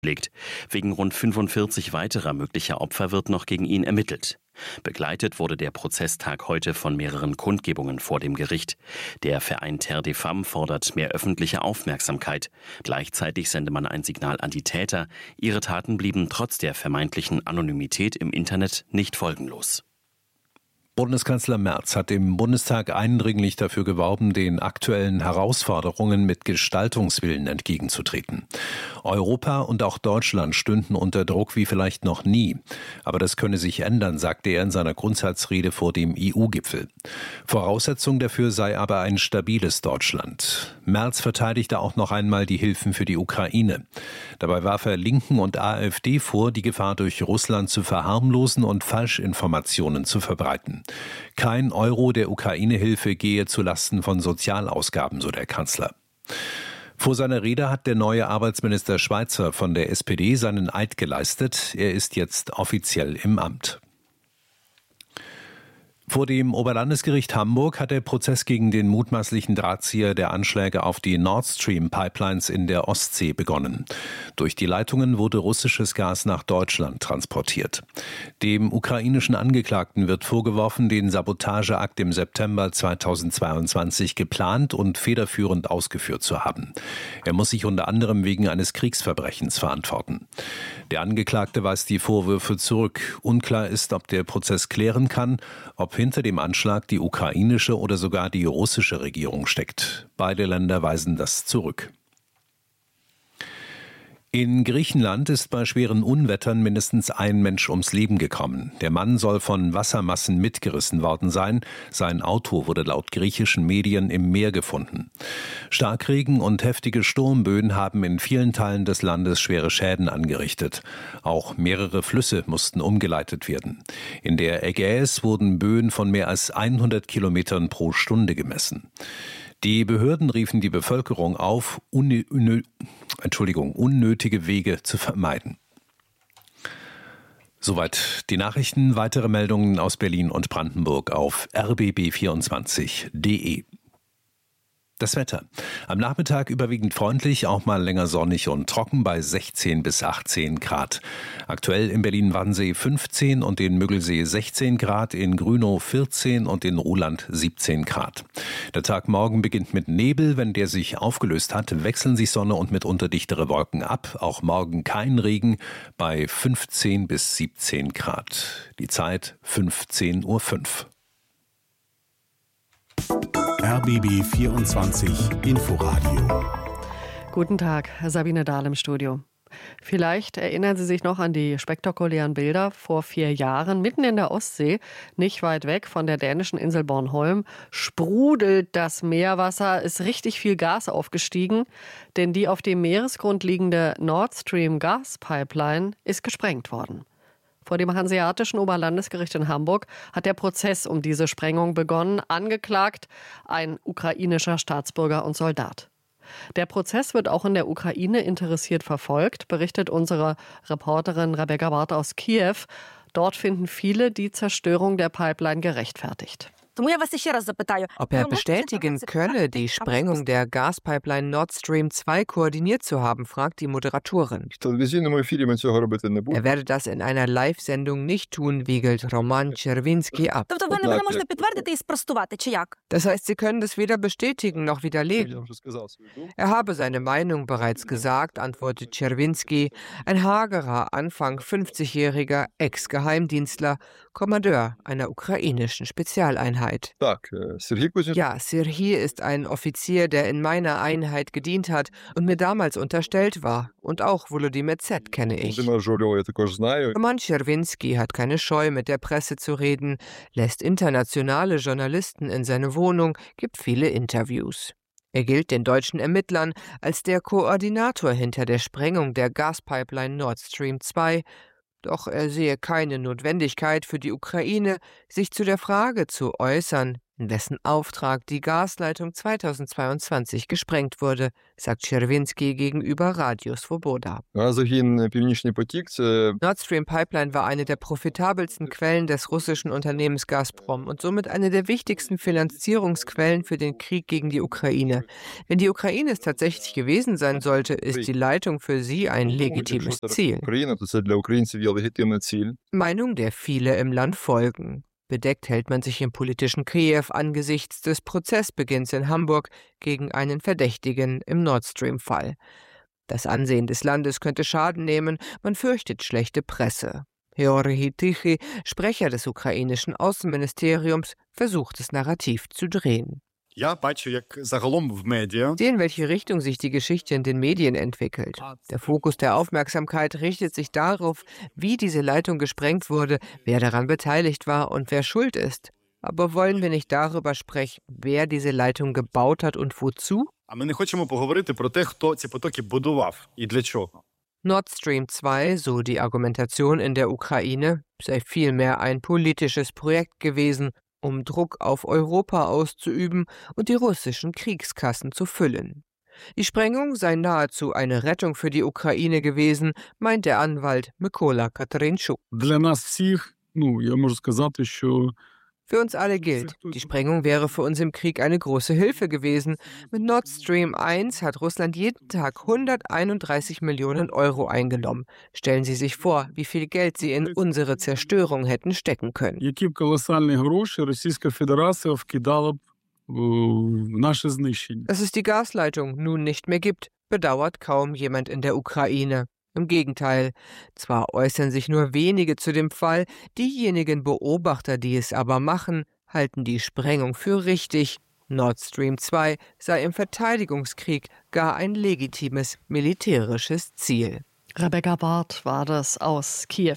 legt. Wegen rund 45 weiterer möglicher Opfer wird noch gegen ihn ermittelt. Begleitet wurde der Prozesstag heute von mehreren Kundgebungen vor dem Gericht. Der Verein Terre des Femmes fordert mehr öffentliche Aufmerksamkeit. Gleichzeitig sende man ein Signal an die Täter. Ihre Taten blieben trotz der vermeintlichen Anonymität im Internet nicht folgenlos. Bundeskanzler Merz hat im Bundestag eindringlich dafür geworben, den aktuellen Herausforderungen mit Gestaltungswillen entgegenzutreten. Europa und auch Deutschland stünden unter Druck wie vielleicht noch nie. Aber das könne sich ändern, sagte er in seiner Grundsatzrede vor dem EU-Gipfel. Voraussetzung dafür sei aber ein stabiles Deutschland. Merz verteidigte auch noch einmal die Hilfen für die Ukraine. Dabei warf er Linken und AfD vor, die Gefahr durch Russland zu verharmlosen und Falschinformationen zu verbreiten. Kein Euro der Ukraine-Hilfe gehe zulasten von Sozialausgaben, so der Kanzler. Vor seiner Rede hat der neue Arbeitsminister Schweizer von der SPD seinen Eid geleistet. Er ist jetzt offiziell im Amt. Vor dem Oberlandesgericht Hamburg hat der Prozess gegen den mutmaßlichen Drahtzieher der Anschläge auf die Nord Stream Pipelines in der Ostsee begonnen. Durch die Leitungen wurde russisches Gas nach Deutschland transportiert. Dem ukrainischen Angeklagten wird vorgeworfen, den Sabotageakt im September 2022 geplant und federführend ausgeführt zu haben. Er muss sich unter anderem wegen eines Kriegsverbrechens verantworten. Der Angeklagte weist die Vorwürfe zurück. Unklar ist, ob der Prozess klären kann, ob hinter dem Anschlag die ukrainische oder sogar die russische Regierung steckt. Beide Länder weisen das zurück. In Griechenland ist bei schweren Unwettern mindestens ein Mensch ums Leben gekommen. Der Mann soll von Wassermassen mitgerissen worden sein. Sein Auto wurde laut griechischen Medien im Meer gefunden. Starkregen und heftige Sturmböen haben in vielen Teilen des Landes schwere Schäden angerichtet. Auch mehrere Flüsse mussten umgeleitet werden. In der Ägäis wurden Böen von mehr als 100 Kilometern pro Stunde gemessen. Die Behörden riefen die Bevölkerung auf, unnötige Wege zu vermeiden. Soweit die Nachrichten. Weitere Meldungen aus Berlin und Brandenburg auf rbb24.de. Das Wetter. Am Nachmittag überwiegend freundlich, auch mal länger sonnig und trocken bei 16 bis 18 Grad. Aktuell in Berlin-Wannsee 15 und in Müggelsee 16 Grad, in Grünow 14 und in Ruhland 17 Grad. Der Tag morgen beginnt mit Nebel. Wenn der sich aufgelöst hat, wechseln sich Sonne und mitunter dichtere Wolken ab. Auch morgen kein Regen bei 15 bis 17 Grad. Die Zeit 15:05 Uhr. RBB 24 Inforadio. Guten Tag, Sabine Dahl im Studio. Vielleicht erinnern Sie sich noch an die spektakulären Bilder vor 4 Jahren. Mitten in der Ostsee, nicht weit weg von der dänischen Insel Bornholm, sprudelt das Meerwasser, ist richtig viel Gas aufgestiegen, denn die auf dem Meeresgrund liegende Nord Stream Gaspipeline ist gesprengt worden. Vor dem Hanseatischen Oberlandesgericht in Hamburg hat der Prozess um diese Sprengung begonnen. Angeklagt ein ukrainischer Staatsbürger und Soldat. Der Prozess wird auch in der Ukraine interessiert verfolgt, berichtet unsere Reporterin Rebecca Barth aus Kiew. Dort finden viele die Zerstörung der Pipeline gerechtfertigt. Ob er bestätigen könne, die Sprengung der Gaspipeline Nord Stream 2 koordiniert zu haben, fragt die Moderatorin. Er werde das in einer Live-Sendung nicht tun, wiegelt Roman Czerwinski ab. Das heißt, sie können das weder bestätigen noch widerlegen. Er habe seine Meinung bereits gesagt, antwortet Czerwinski, ein hagerer, Anfang 50-jähriger Ex-Geheimdienstler, Kommandeur einer ukrainischen Spezialeinheit. Ja, Serhij ist ein Offizier, der in meiner Einheit gedient hat und mir damals unterstellt war. Und auch Volodymyr Z. kenne ich. Roman Czerwinski hat keine Scheu, mit der Presse zu reden, lässt internationale Journalisten in seine Wohnung, gibt viele Interviews. Er gilt den deutschen Ermittlern als der Koordinator hinter der Sprengung der Gaspipeline Nord Stream 2, doch er sehe keine Notwendigkeit für die Ukraine, sich zu der Frage zu äußern, in wessen Auftrag die Gasleitung 2022 gesprengt wurde, sagt Czerwinski gegenüber Radio Svoboda. Nord Stream Pipeline war eine der profitabelsten Quellen des russischen Unternehmens Gazprom und somit eine der wichtigsten Finanzierungsquellen für den Krieg gegen die Ukraine. Wenn die Ukraine es tatsächlich gewesen sein sollte, ist die Leitung für sie ein legitimes Ziel. Meinung, der viele im Land folgen. Bedeckt hält man sich im politischen Kiew angesichts des Prozessbeginns in Hamburg gegen einen Verdächtigen im Nord Stream-Fall. Das Ansehen des Landes könnte Schaden nehmen, man fürchtet schlechte Presse. Georgi Tichy, Sprecher des ukrainischen Außenministeriums, versucht das Narrativ zu drehen. Sehen, welche Richtung sich die Geschichte in den Medien entwickelt. Der Fokus der Aufmerksamkeit richtet sich darauf, wie diese Leitung gesprengt wurde, wer daran beteiligt war und wer schuld ist. Aber wollen wir nicht darüber sprechen, wer diese Leitung gebaut hat und wozu? Nord Stream 2, so die Argumentation in der Ukraine, sei vielmehr ein politisches Projekt gewesen, um Druck auf Europa auszuüben und die russischen Kriegskassen zu füllen. Die Sprengung sei nahezu eine Rettung für die Ukraine gewesen, meint der Anwalt Mykola Katarynchuk. Für uns alle gilt, die Sprengung wäre für uns im Krieg eine große Hilfe gewesen. Mit Nord Stream 1 hat Russland jeden Tag 131 Millionen Euro eingenommen. Stellen Sie sich vor, wie viel Geld sie in unsere Zerstörung hätten stecken können. Dass es die Gasleitung nun nicht mehr gibt, bedauert kaum jemand in der Ukraine. Im Gegenteil, zwar äußern sich nur wenige zu dem Fall, diejenigen Beobachter, die es aber machen, halten die Sprengung für richtig. Nord Stream 2 sei im Verteidigungskrieg gar ein legitimes militärisches Ziel. Rebecca Barth war das aus Kiew.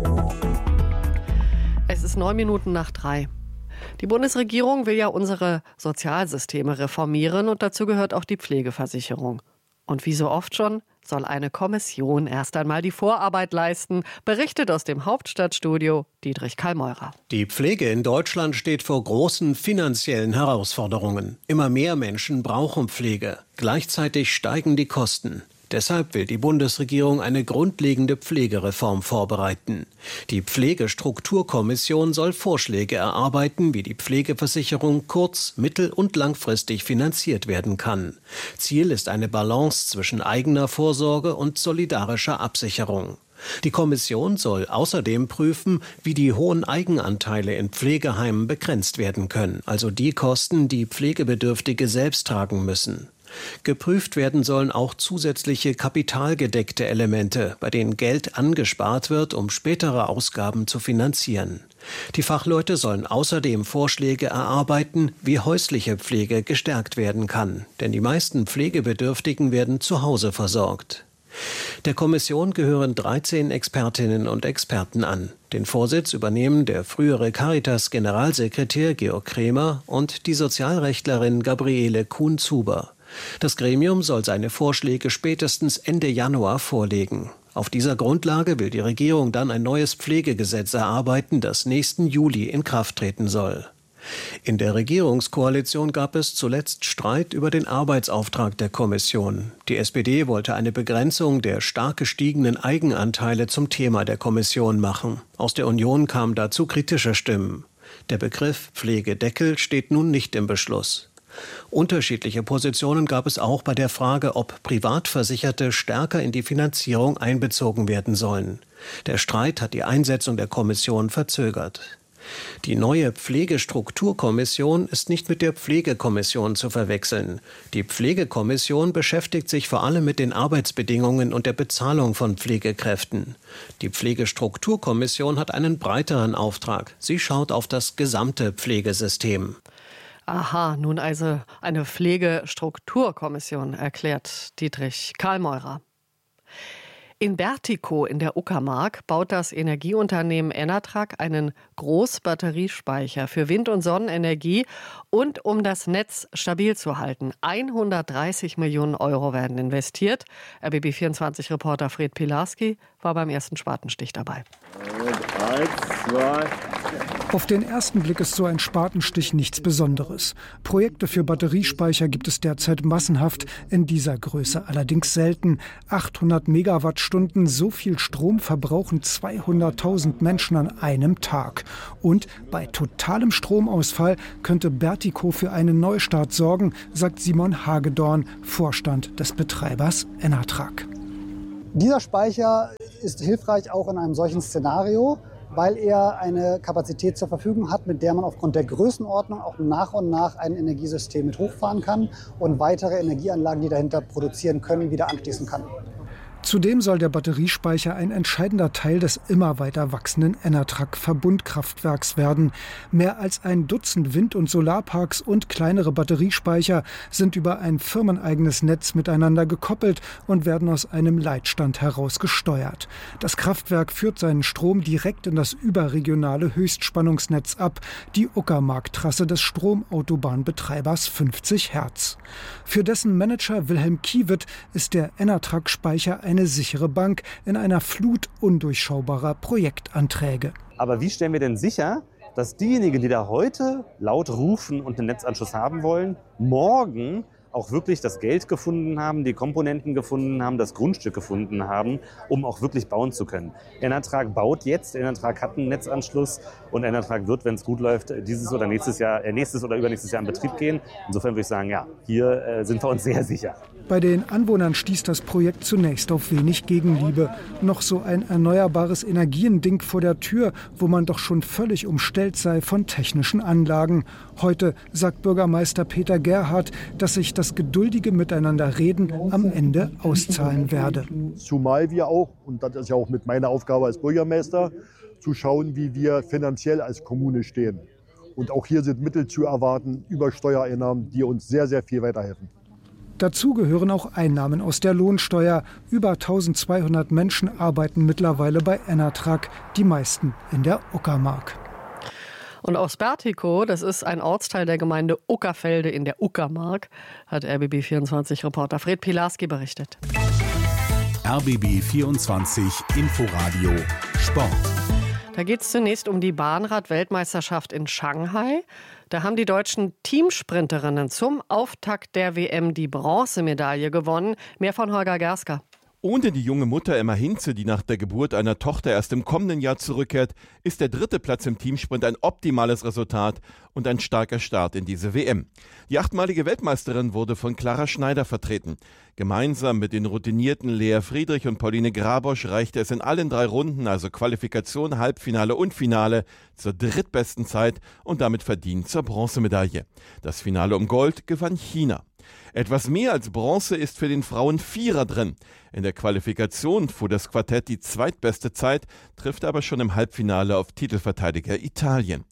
Es ist 3:09. Die Bundesregierung will ja unsere Sozialsysteme reformieren und dazu gehört auch die Pflegeversicherung. Und wie so oft schon soll eine Kommission erst einmal die Vorarbeit leisten, berichtet aus dem Hauptstadtstudio Dietrich Kallmeurer. Die Pflege in Deutschland steht vor großen finanziellen Herausforderungen. Immer mehr Menschen brauchen Pflege. Gleichzeitig steigen die Kosten. Deshalb will die Bundesregierung eine grundlegende Pflegereform vorbereiten. Die Pflegestrukturkommission soll Vorschläge erarbeiten, wie die Pflegeversicherung kurz-, mittel- und langfristig finanziert werden kann. Ziel ist eine Balance zwischen eigener Vorsorge und solidarischer Absicherung. Die Kommission soll außerdem prüfen, wie die hohen Eigenanteile in Pflegeheimen begrenzt werden können, also die Kosten, die Pflegebedürftige selbst tragen müssen. Geprüft werden sollen auch zusätzliche kapitalgedeckte Elemente, bei denen Geld angespart wird, um spätere Ausgaben zu finanzieren. Die Fachleute sollen außerdem Vorschläge erarbeiten, wie häusliche Pflege gestärkt werden kann, denn die meisten Pflegebedürftigen werden zu Hause versorgt. Der Kommission gehören 13 Expertinnen und Experten an. Den Vorsitz übernehmen der frühere Caritas-Generalsekretär Georg Kremer und die Sozialrechtlerin Gabriele Kuhn-Zuber. Das Gremium soll seine Vorschläge spätestens Ende Januar vorlegen. Auf dieser Grundlage will die Regierung dann ein neues Pflegegesetz erarbeiten, das nächsten Juli in Kraft treten soll. In der Regierungskoalition gab es zuletzt Streit über den Arbeitsauftrag der Kommission. Die SPD wollte eine Begrenzung der stark gestiegenen Eigenanteile zum Thema der Kommission machen. Aus der Union kamen dazu kritische Stimmen. Der Begriff Pflegedeckel steht nun nicht im Beschluss. Unterschiedliche Positionen gab es auch bei der Frage, ob Privatversicherte stärker in die Finanzierung einbezogen werden sollen. Der Streit hat die Einsetzung der Kommission verzögert. Die neue Pflegestrukturkommission ist nicht mit der Pflegekommission zu verwechseln. Die Pflegekommission beschäftigt sich vor allem mit den Arbeitsbedingungen und der Bezahlung von Pflegekräften. Die Pflegestrukturkommission hat einen breiteren Auftrag. Sie schaut auf das gesamte Pflegesystem. Aha, nun also eine Pflegestrukturkommission, erklärt Dietrich Kallmeurer. In Bertikow in der Uckermark baut das Energieunternehmen Enatrag einen Großbatteriespeicher für Wind- und Sonnenenergie und um das Netz stabil zu halten. 130 Millionen Euro werden investiert. RBB24-Reporter Fred Pilarski war beim ersten Spatenstich dabei. 1, 2... Auf den ersten Blick ist so ein Spatenstich nichts Besonderes. Projekte für Batteriespeicher gibt es derzeit massenhaft, in dieser Größe allerdings selten. 800 Megawattstunden, so viel Strom verbrauchen 200.000 Menschen an einem Tag. Und bei totalem Stromausfall könnte Bertico für einen Neustart sorgen, sagt Simon Hagedorn, Vorstand des Betreibers Enatrag. Dieser Speicher ist hilfreich auch in einem solchen Szenario, weil er eine Kapazität zur Verfügung hat, mit der man aufgrund der Größenordnung auch nach und nach ein Energiesystem mit hochfahren kann und weitere Energieanlagen, die dahinter produzieren können, wieder anschließen kann. Zudem soll der Batteriespeicher ein entscheidender Teil des immer weiter wachsenden Enatrag-Verbundkraftwerks werden. Mehr als ein Dutzend Wind- und Solarparks und kleinere Batteriespeicher sind über ein firmeneigenes Netz miteinander gekoppelt und werden aus einem Leitstand heraus gesteuert. Das Kraftwerk führt seinen Strom direkt in das überregionale Höchstspannungsnetz ab, die Uckermark-Trasse des Stromautobahnbetreibers 50 Hertz. Für dessen Manager Wilhelm Kiewitt ist der Enatrag-Speicher eine sichere Bank in einer Flut undurchschaubarer Projektanträge. Aber wie stellen wir denn sicher, dass diejenigen, die da heute laut rufen und den Netzanschluss haben wollen, morgen auch wirklich das Geld gefunden haben, die Komponenten gefunden haben, das Grundstück gefunden haben, um auch wirklich bauen zu können. Enatrag baut jetzt, Enatrag hat einen Netzanschluss und Enatrag wird, wenn es gut läuft, nächstes oder übernächstes Jahr in Betrieb gehen. Insofern würde ich sagen, ja, hier sind wir uns sehr sicher. Bei den Anwohnern stieß das Projekt zunächst auf wenig Gegenliebe. Noch so ein erneuerbares Energiending vor der Tür, wo man doch schon völlig umstellt sei von technischen Anlagen. Heute sagt Bürgermeister Peter Gerhardt, dass sich das geduldige Miteinanderreden am Ende auszahlen werde. Zumal wir auch, und das ist ja auch mit meiner Aufgabe als Bürgermeister, zu schauen, wie wir finanziell als Kommune stehen. Und auch hier sind Mittel zu erwarten über Steuereinnahmen, die uns sehr, sehr viel weiterhelfen. Dazu gehören auch Einnahmen aus der Lohnsteuer. Über 1200 Menschen arbeiten mittlerweile bei Enatrag, die meisten in der Uckermark. Und aus Bertico, das ist ein Ortsteil der Gemeinde Uckerfelde in der Uckermark, hat RBB24-Reporter Fred Pilarski berichtet. RBB24 Inforadio Sport. Da geht es zunächst um die Bahnrad-Weltmeisterschaft in Shanghai. Da haben die deutschen Teamsprinterinnen zum Auftakt der WM die Bronzemedaille gewonnen. Mehr von Holger Gersker. Ohne die junge Mutter Emma Hinze, die nach der Geburt einer Tochter erst im kommenden Jahr zurückkehrt, ist der 3. Platz im Teamsprint ein optimales Resultat und ein starker Start in diese WM. Die 8-malige Weltmeisterin wurde von Clara Schneider vertreten. Gemeinsam mit den routinierten Lea Friedrich und Pauline Grabosch reichte es in allen 3 Runden, also Qualifikation, Halbfinale und Finale, zur drittbesten Zeit und damit verdient zur Bronzemedaille. Das Finale um Gold gewann China. Etwas mehr als Bronze ist für den Frauen-Vierer drin. In der Qualifikation fuhr das Quartett die zweitbeste Zeit, trifft aber schon im Halbfinale auf Titelverteidiger Italien.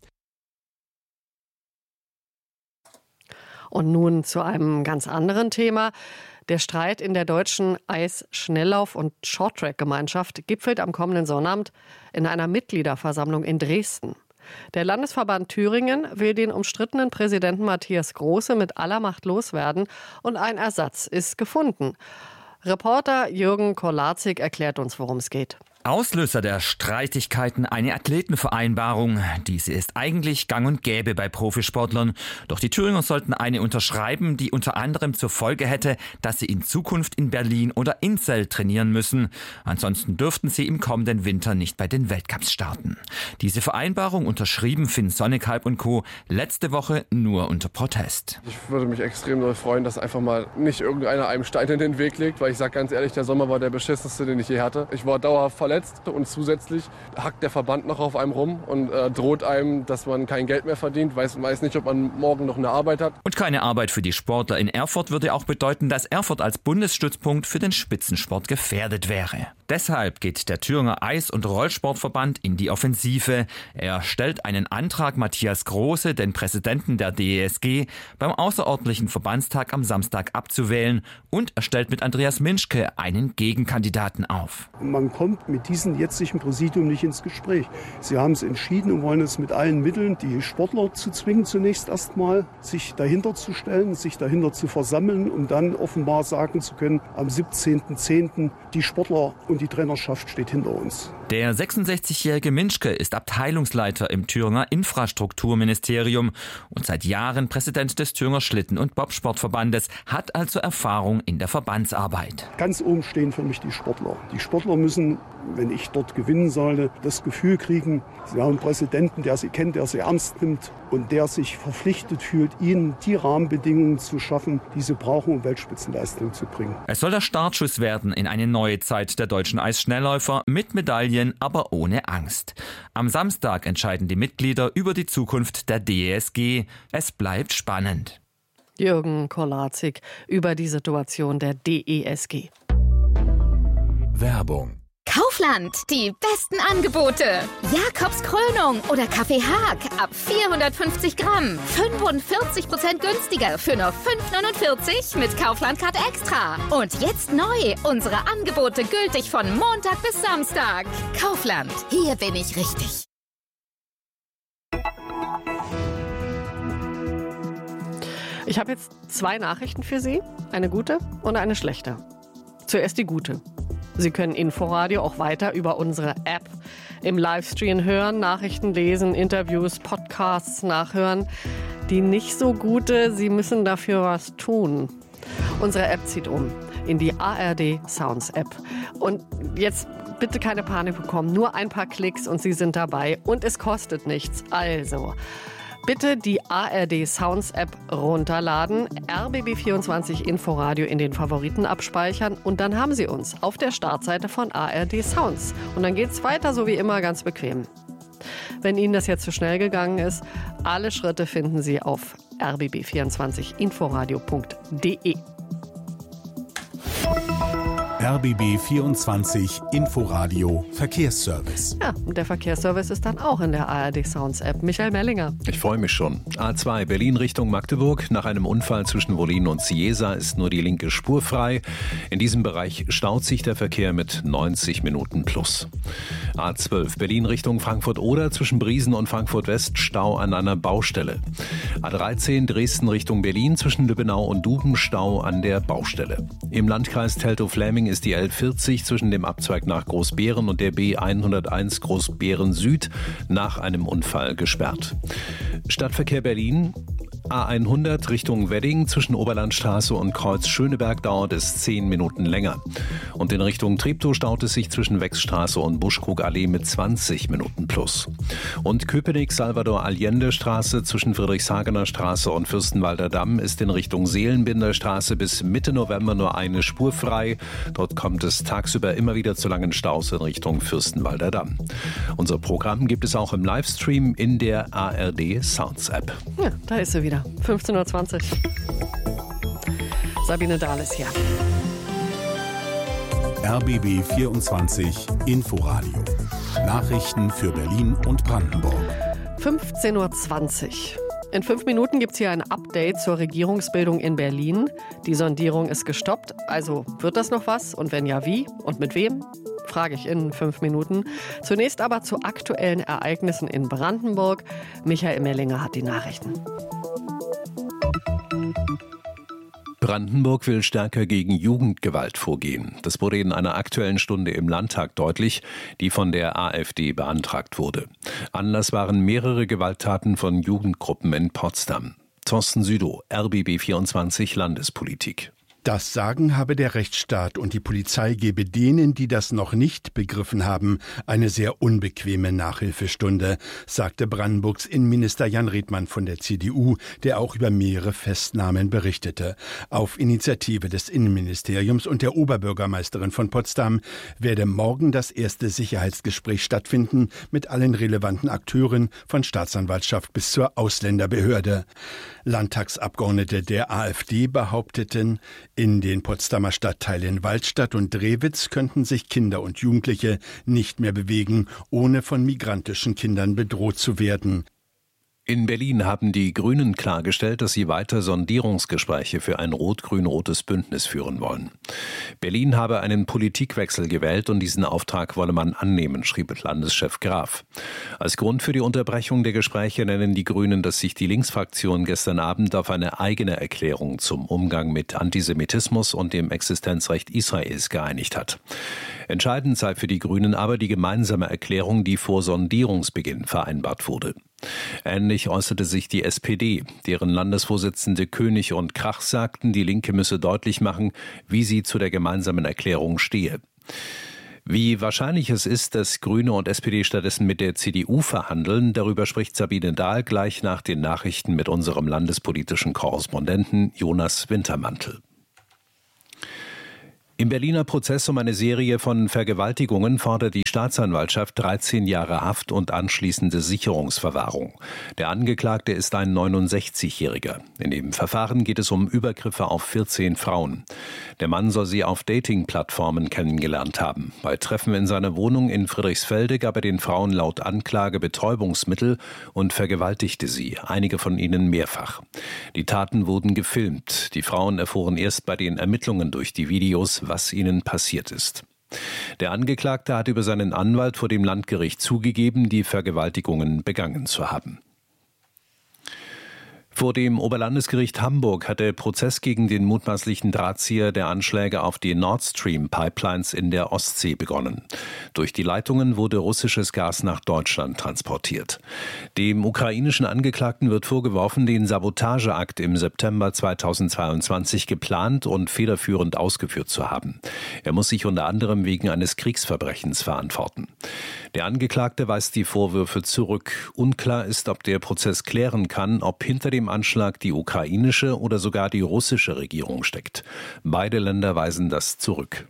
Und nun zu einem ganz anderen Thema. Der Streit in der deutschen Eisschnelllauf- und Shorttrack-Gemeinschaft gipfelt am kommenden Sonnabend in einer Mitgliederversammlung in Dresden. Der Landesverband Thüringen will den umstrittenen Präsidenten Matthias Große mit aller Macht loswerden und ein Ersatz ist gefunden. Reporter Jürgen Korlazik erklärt uns, worum es geht. Auslöser der Streitigkeiten eine Athletenvereinbarung. Diese ist eigentlich gang und gäbe bei Profisportlern. Doch die Thüringer sollten eine unterschreiben, die unter anderem zur Folge hätte, dass sie in Zukunft in Berlin oder Inzell trainieren müssen. Ansonsten dürften sie im kommenden Winter nicht bei den Weltcups starten. Diese Vereinbarung unterschrieben Finn Sonnekalb und Co. letzte Woche nur unter Protest. Ich würde mich extrem doll freuen, dass einfach mal nicht irgendeiner einem Stein in den Weg legt, weil ich sage ganz ehrlich, der Sommer war der beschissenste, den ich je hatte. Ich war dauerhaft verletzt und zusätzlich hackt der Verband noch auf einem rum und droht einem, dass man kein Geld mehr verdient, weiß nicht, ob man morgen noch eine Arbeit hat. Und keine Arbeit für die Sportler in Erfurt würde auch bedeuten, dass Erfurt als Bundesstützpunkt für den Spitzensport gefährdet wäre. Deshalb geht der Thüringer Eis- und Rollsportverband in die Offensive. Er stellt einen Antrag, Matthias Große, den Präsidenten der DESG, beim außerordentlichen Verbandstag am Samstag abzuwählen, und er stellt mit Andreas Minschke einen Gegenkandidaten auf. Man kommt mit mit diesem jetzigen Präsidium nicht ins Gespräch. Sie haben es entschieden und wollen es mit allen Mitteln, die Sportler zu zwingen, zunächst erstmal sich dahinter zu stellen, sich dahinter zu versammeln, um dann offenbar sagen zu können, am 17.10. die Sportler und die Trainerschaft steht hinter uns. Der 66-jährige Minschke ist Abteilungsleiter im Thüringer Infrastrukturministerium und seit Jahren Präsident des Thüringer Schlitten- und Bobsportverbandes, hat also Erfahrung in der Verbandsarbeit. Ganz oben stehen für mich die Sportler. Die Sportler müssen, wenn ich dort gewinnen sollte, das Gefühl kriegen, sie haben einen Präsidenten, der sie kennt, der sie ernst nimmt und der sich verpflichtet fühlt, ihnen die Rahmenbedingungen zu schaffen, die sie brauchen, um Weltspitzenleistung zu bringen. Es soll der Startschuss werden in eine neue Zeit der deutschen Eisschnellläufer mit Medaillen, aber ohne Angst. Am Samstag entscheiden die Mitglieder über die Zukunft der DESG. Es bleibt spannend. Jürgen Kolazik über die Situation der DESG. Werbung. Kaufland, die besten Angebote. Jakobs Krönung oder Kaffee Haag ab 450 Gramm. 45% günstiger für nur 5,49 mit Kaufland Card Extra. Und jetzt neu, unsere Angebote gültig von Montag bis Samstag. Kaufland, hier bin ich richtig. Ich habe jetzt 2 Nachrichten für Sie, eine gute und eine schlechte. Zuerst die gute. Sie können Inforadio auch weiter über unsere App im Livestream hören, Nachrichten lesen, Interviews, Podcasts nachhören. Die nicht so gute, Sie müssen dafür was tun. Unsere App zieht um in die ARD Sounds App. Und jetzt bitte keine Panik bekommen, nur ein paar Klicks und Sie sind dabei. Und es kostet nichts. Also bitte die ARD Sounds App runterladen, RBB24 Inforadio in den Favoriten abspeichern und dann haben Sie uns auf der Startseite von ARD Sounds. Und dann geht's weiter, so wie immer, ganz bequem. Wenn Ihnen das jetzt zu schnell gegangen ist, alle Schritte finden Sie auf rbb24inforadio.de. RBB24 Inforadio Verkehrsservice. Ja, und der Verkehrsservice ist dann auch in der ARD Sounds App. Michael Mellinger. Ich freue mich schon. A2 Berlin Richtung Magdeburg. Nach einem Unfall zwischen Wollin und Cieza ist nur die linke Spur frei. In diesem Bereich staut sich der Verkehr mit 90 Minuten plus. A12 Berlin Richtung Frankfurt-Oder zwischen Briesen und Frankfurt-West Stau an einer Baustelle. A13 Dresden Richtung Berlin zwischen Lübbenau und Duben Stau an der Baustelle. Im Landkreis Teltow-Fläming ist die L40 zwischen dem Abzweig nach Großbeeren und der B101 Großbeeren Süd nach einem Unfall gesperrt. Stadtverkehr Berlin. A100 Richtung Wedding zwischen Oberlandstraße und Kreuz Schöneberg dauert es 10 Minuten länger. Und in Richtung Treptow staut es sich zwischen Wechsstraße und Buschkrugallee mit 20 Minuten plus. Und Köpenick-Salvador-Allende-Straße zwischen Friedrichshagener Straße und Fürstenwalder Damm ist in Richtung Seelenbinder Straße bis Mitte November nur eine Spur frei. Dort kommt es tagsüber immer wieder zu langen Staus in Richtung Fürstenwalder Damm. Unser Programm gibt es auch im Livestream in der ARD Sounds App. Ja, da ist sie wieder. 15.20 Uhr. Sabine Dahl ist hier. RBB 24 Inforadio. Nachrichten für Berlin und Brandenburg. 15.20 Uhr. In 5 Minuten gibt es hier ein Update zur Regierungsbildung in Berlin. Die Sondierung ist gestoppt. Also wird das noch was? Und wenn ja, wie? Und mit wem? Frage ich in 5 Minuten. Zunächst aber zu aktuellen Ereignissen in Brandenburg. Michael Mellinger hat die Nachrichten. Brandenburg will stärker gegen Jugendgewalt vorgehen. Das wurde in einer Aktuellen Stunde im Landtag deutlich, die von der AfD beantragt wurde. Anlass waren mehrere Gewalttaten von Jugendgruppen in Potsdam. Thorsten Südow, RBB24 Landespolitik. Das Sagen habe der Rechtsstaat und die Polizei gebe denen, die das noch nicht begriffen haben, eine sehr unbequeme Nachhilfestunde, sagte Brandenburgs Innenminister Jan Redmann von der CDU, der auch über mehrere Festnahmen berichtete. Auf Initiative des Innenministeriums und der Oberbürgermeisterin von Potsdam werde morgen das erste Sicherheitsgespräch stattfinden mit allen relevanten Akteuren, von Staatsanwaltschaft bis zur Ausländerbehörde. Landtagsabgeordnete der AfD behaupteten, in den Potsdamer Stadtteilen Waldstadt und Drewitz könnten sich Kinder und Jugendliche nicht mehr bewegen, ohne von migrantischen Kindern bedroht zu werden. In Berlin haben die Grünen klargestellt, dass sie weiter Sondierungsgespräche für ein rot-grün-rotes Bündnis führen wollen. Berlin habe einen Politikwechsel gewählt und diesen Auftrag wolle man annehmen, schrieb Landeschef Graf. Als Grund für die Unterbrechung der Gespräche nennen die Grünen, dass sich die Linksfraktion gestern Abend auf eine eigene Erklärung zum Umgang mit Antisemitismus und dem Existenzrecht Israels geeinigt hat. Entscheidend sei für die Grünen aber die gemeinsame Erklärung, die vor Sondierungsbeginn vereinbart wurde. Ähnlich äußerte sich die SPD, deren Landesvorsitzende König und Krach sagten, die Linke müsse deutlich machen, wie sie zu der gemeinsamen Erklärung stehe. Wie wahrscheinlich es ist, dass Grüne und SPD stattdessen mit der CDU verhandeln, darüber spricht Sabine Dahl gleich nach den Nachrichten mit unserem landespolitischen Korrespondenten Jonas Wintermantel. Im Berliner Prozess um eine Serie von Vergewaltigungen fordert die Staatsanwaltschaft 13 Jahre Haft und anschließende Sicherungsverwahrung. Der Angeklagte ist ein 69-Jähriger. In dem Verfahren geht es um Übergriffe auf 14 Frauen. Der Mann soll sie auf Dating-Plattformen kennengelernt haben. Bei Treffen in seiner Wohnung in Friedrichsfelde gab er den Frauen laut Anklage Betäubungsmittel und vergewaltigte sie, einige von ihnen mehrfach. Die Taten wurden gefilmt. Die Frauen erfuhren erst bei den Ermittlungen durch die Videos, was ihnen passiert ist. Der Angeklagte hat über seinen Anwalt vor dem Landgericht zugegeben, die Vergewaltigungen begangen zu haben. Vor dem Oberlandesgericht Hamburg hat der Prozess gegen den mutmaßlichen Drahtzieher der Anschläge auf die Nord Stream Pipelines in der Ostsee begonnen. Durch die Leitungen wurde russisches Gas nach Deutschland transportiert. Dem ukrainischen Angeklagten wird vorgeworfen, den Sabotageakt im September 2022 geplant und federführend ausgeführt zu haben. Er muss sich unter anderem wegen eines Kriegsverbrechens verantworten. Der Angeklagte weist die Vorwürfe zurück. Unklar ist, ob der Prozess klären kann, ob hinter dem Anschlag die ukrainische oder sogar die russische Regierung steckt. Beide Länder weisen das zurück.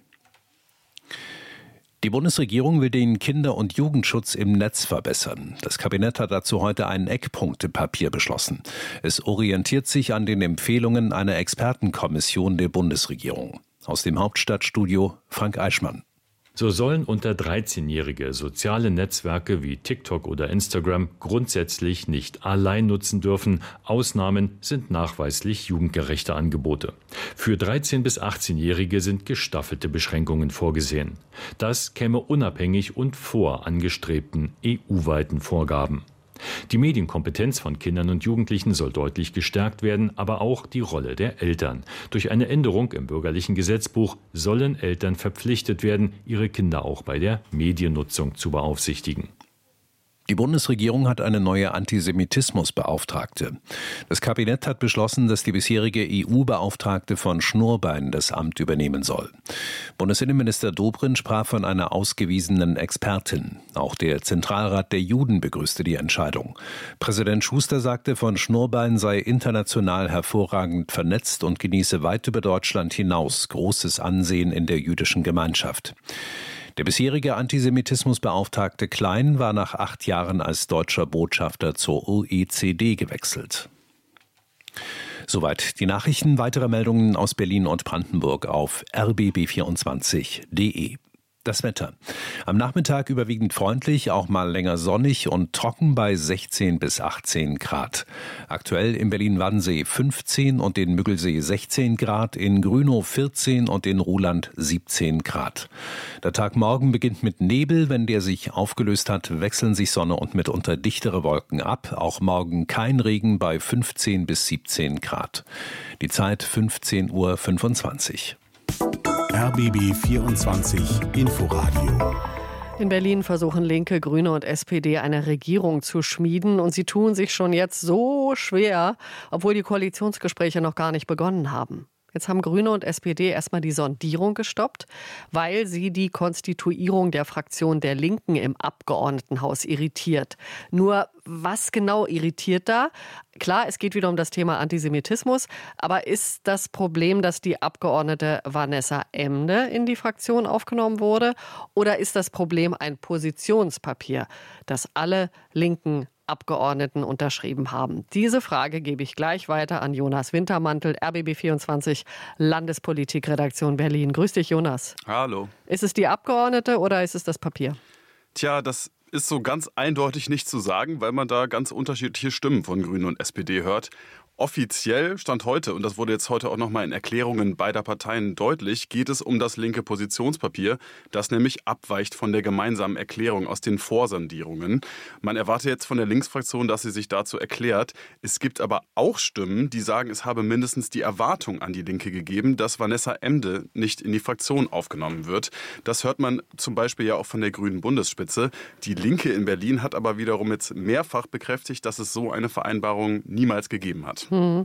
Die Bundesregierung will den Kinder- und Jugendschutz im Netz verbessern. Das Kabinett hat dazu heute ein Eckpunktepapier beschlossen. Es orientiert sich an den Empfehlungen einer Expertenkommission der Bundesregierung. Aus dem Hauptstadtstudio Frank Eichmann. So sollen unter 13-Jährige soziale Netzwerke wie TikTok oder Instagram grundsätzlich nicht allein nutzen dürfen. Ausnahmen sind nachweislich jugendgerechte Angebote. Für 13- bis 18-Jährige sind gestaffelte Beschränkungen vorgesehen. Das käme unabhängig und vor angestrebten EU-weiten Vorgaben. Die Medienkompetenz von Kindern und Jugendlichen soll deutlich gestärkt werden, aber auch die Rolle der Eltern. Durch eine Änderung im bürgerlichen Gesetzbuch sollen Eltern verpflichtet werden, ihre Kinder auch bei der Mediennutzung zu beaufsichtigen. Die Bundesregierung hat eine neue Antisemitismusbeauftragte. Das Kabinett hat beschlossen, dass die bisherige EU-Beauftragte von Schnurbein das Amt übernehmen soll. Bundesinnenminister Dobrindt sprach von einer ausgewiesenen Expertin. Auch der Zentralrat der Juden begrüßte die Entscheidung. Präsident Schuster sagte, von Schnurbein sei international hervorragend vernetzt und genieße weit über Deutschland hinaus großes Ansehen in der jüdischen Gemeinschaft. Der bisherige Antisemitismusbeauftragte Klein war nach 8 Jahren als deutscher Botschafter zur OECD gewechselt. Soweit die Nachrichten. Weitere Meldungen aus Berlin und Brandenburg auf rbb24.de. Das Wetter. Am Nachmittag überwiegend freundlich, auch mal länger sonnig und trocken bei 16 bis 18 Grad. Aktuell in Berlin-Wannsee 15 und in Müggelsee 16 Grad, in Grünow 14 und in Ruhland 17 Grad. Der Tag morgen beginnt mit Nebel. Wenn der sich aufgelöst hat, wechseln sich Sonne und mitunter dichtere Wolken ab. Auch morgen kein Regen bei 15 bis 17 Grad. Die Zeit 15:25 Uhr. RBB 24 Inforadio. In Berlin versuchen Linke, Grüne und SPD eine Regierung zu schmieden. Und sie tun sich schon jetzt so schwer, obwohl die Koalitionsgespräche noch gar nicht begonnen haben. Jetzt haben Grüne und SPD erstmal die Sondierung gestoppt, weil sie die Konstituierung der Fraktion der Linken im Abgeordnetenhaus irritiert. Nur was genau irritiert da? Klar, es geht wieder um das Thema Antisemitismus, aber ist das Problem, dass die Abgeordnete Vanessa Emde in die Fraktion aufgenommen wurde? Oder ist das Problem ein Positionspapier, das alle linken Abgeordneten unterschrieben haben? Diese Frage gebe ich gleich weiter an Jonas Wintermantel, RBB24 Landespolitikredaktion Berlin. Grüß dich, Jonas. Hallo. Ist es die Abgeordnete oder ist es das Papier? Tja, das ist so ganz eindeutig nicht zu sagen, weil man da ganz unterschiedliche Stimmen von Grünen und SPD hört. Offiziell Stand heute, und das wurde jetzt heute auch nochmal in Erklärungen beider Parteien deutlich, geht es um das linke Positionspapier, das nämlich abweicht von der gemeinsamen Erklärung aus den Vorsondierungen. Man erwartet jetzt von der Linksfraktion, dass sie sich dazu erklärt. Es gibt aber auch Stimmen, die sagen, es habe mindestens die Erwartung an die Linke gegeben, dass Vanessa Emde nicht in die Fraktion aufgenommen wird. Das hört man zum Beispiel ja auch von der grünen Bundesspitze. Die Linke in Berlin hat aber wiederum jetzt mehrfach bekräftigt, dass es so eine Vereinbarung niemals gegeben hat.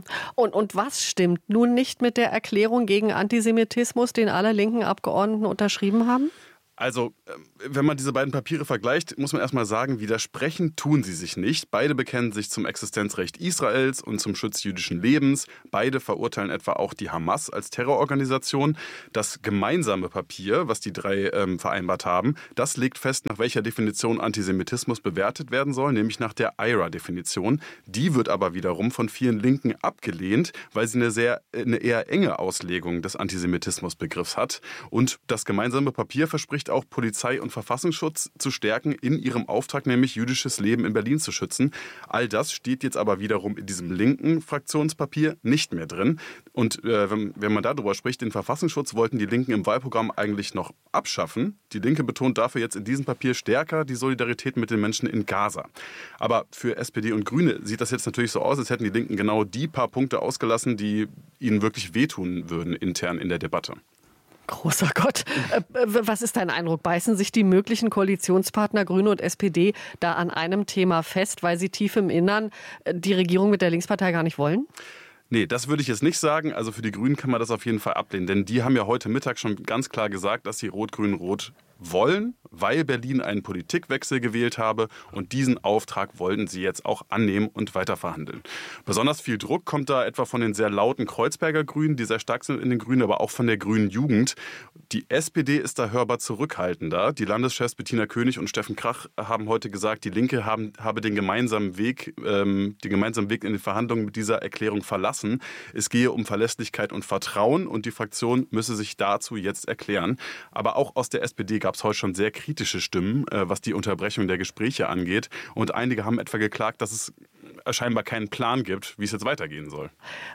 Und was stimmt nun nicht mit der Erklärung gegen Antisemitismus, den alle linken Abgeordneten unterschrieben haben? Also, wenn man diese beiden Papiere vergleicht, muss man erstmal sagen, widersprechen tun sie sich nicht. Beide bekennen sich zum Existenzrecht Israels und zum Schutz jüdischen Lebens. Beide verurteilen etwa auch die Hamas als Terrororganisation. Das gemeinsame Papier, was die drei vereinbart haben, das legt fest, nach welcher Definition Antisemitismus bewertet werden soll, nämlich nach der IHRA-Definition. Die wird aber wiederum von vielen Linken abgelehnt, weil sie eine eher enge Auslegung des Antisemitismusbegriffs hat. Und das gemeinsame Papier verspricht auch, Polizei und Verfassungsschutz zu stärken, in ihrem Auftrag, nämlich jüdisches Leben in Berlin zu schützen. All das steht jetzt aber wiederum in diesem linken Fraktionspapier nicht mehr drin. Und wenn man darüber spricht, den Verfassungsschutz wollten die Linken im Wahlprogramm eigentlich noch abschaffen. Die Linke betont dafür jetzt in diesem Papier stärker die Solidarität mit den Menschen in Gaza. Aber für SPD und Grüne sieht das jetzt natürlich so aus, als hätten die Linken genau die paar Punkte ausgelassen, die ihnen wirklich wehtun würden intern in der Debatte. Großer Gott. Was ist dein Eindruck? Beißen sich die möglichen Koalitionspartner Grüne und SPD da an einem Thema fest, weil sie tief im Innern die Regierung mit der Linkspartei gar nicht wollen? Nee, das würde ich jetzt nicht sagen. Also für die Grünen kann man das auf jeden Fall ablehnen. Denn die haben ja heute Mittag schon ganz klar gesagt, dass sie Rot-Grün-Rot wollen, weil Berlin einen Politikwechsel gewählt habe. Und diesen Auftrag wollten sie jetzt auch annehmen und weiter verhandeln. Besonders viel Druck kommt da etwa von den sehr lauten Kreuzberger Grünen, die sehr stark sind in den Grünen, aber auch von der grünen Jugend. Die SPD ist da hörbar zurückhaltender. Die Landeschefs Bettina König und Steffen Krach haben heute gesagt, die Linke habe den gemeinsamen Weg in den Verhandlungen mit dieser Erklärung verlassen. Es gehe um Verlässlichkeit und Vertrauen und die Fraktion müsse sich dazu jetzt erklären. Aber auch aus der SPD gab es heute schon sehr kritische Stimmen, was die Unterbrechung der Gespräche angeht. Und einige haben etwa geklagt, dass es scheinbar keinen Plan gibt, wie es jetzt weitergehen soll.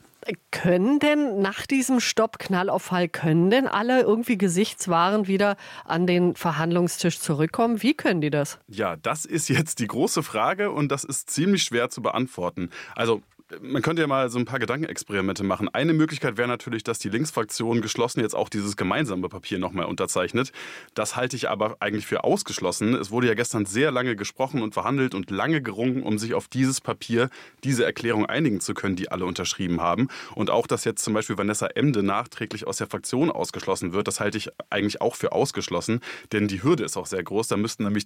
Können denn nach diesem Stopp, Knall auf Fall, können denn alle irgendwie gesichtswahrend wieder an den Verhandlungstisch zurückkommen? Wie können die das? Ja, das ist jetzt die große Frage und das ist ziemlich schwer zu beantworten. Also man könnte ja mal so ein paar Gedankenexperimente machen. Eine Möglichkeit wäre natürlich, dass die Linksfraktion geschlossen jetzt auch dieses gemeinsame Papier nochmal unterzeichnet. Das halte ich aber eigentlich für ausgeschlossen. Es wurde ja gestern sehr lange gesprochen und verhandelt und lange gerungen, um sich auf dieses Papier, diese Erklärung einigen zu können, die alle unterschrieben haben. Und auch, dass jetzt zum Beispiel Vanessa Emde nachträglich aus der Fraktion ausgeschlossen wird, das halte ich eigentlich auch für ausgeschlossen. Denn die Hürde ist auch sehr groß. Da müsste es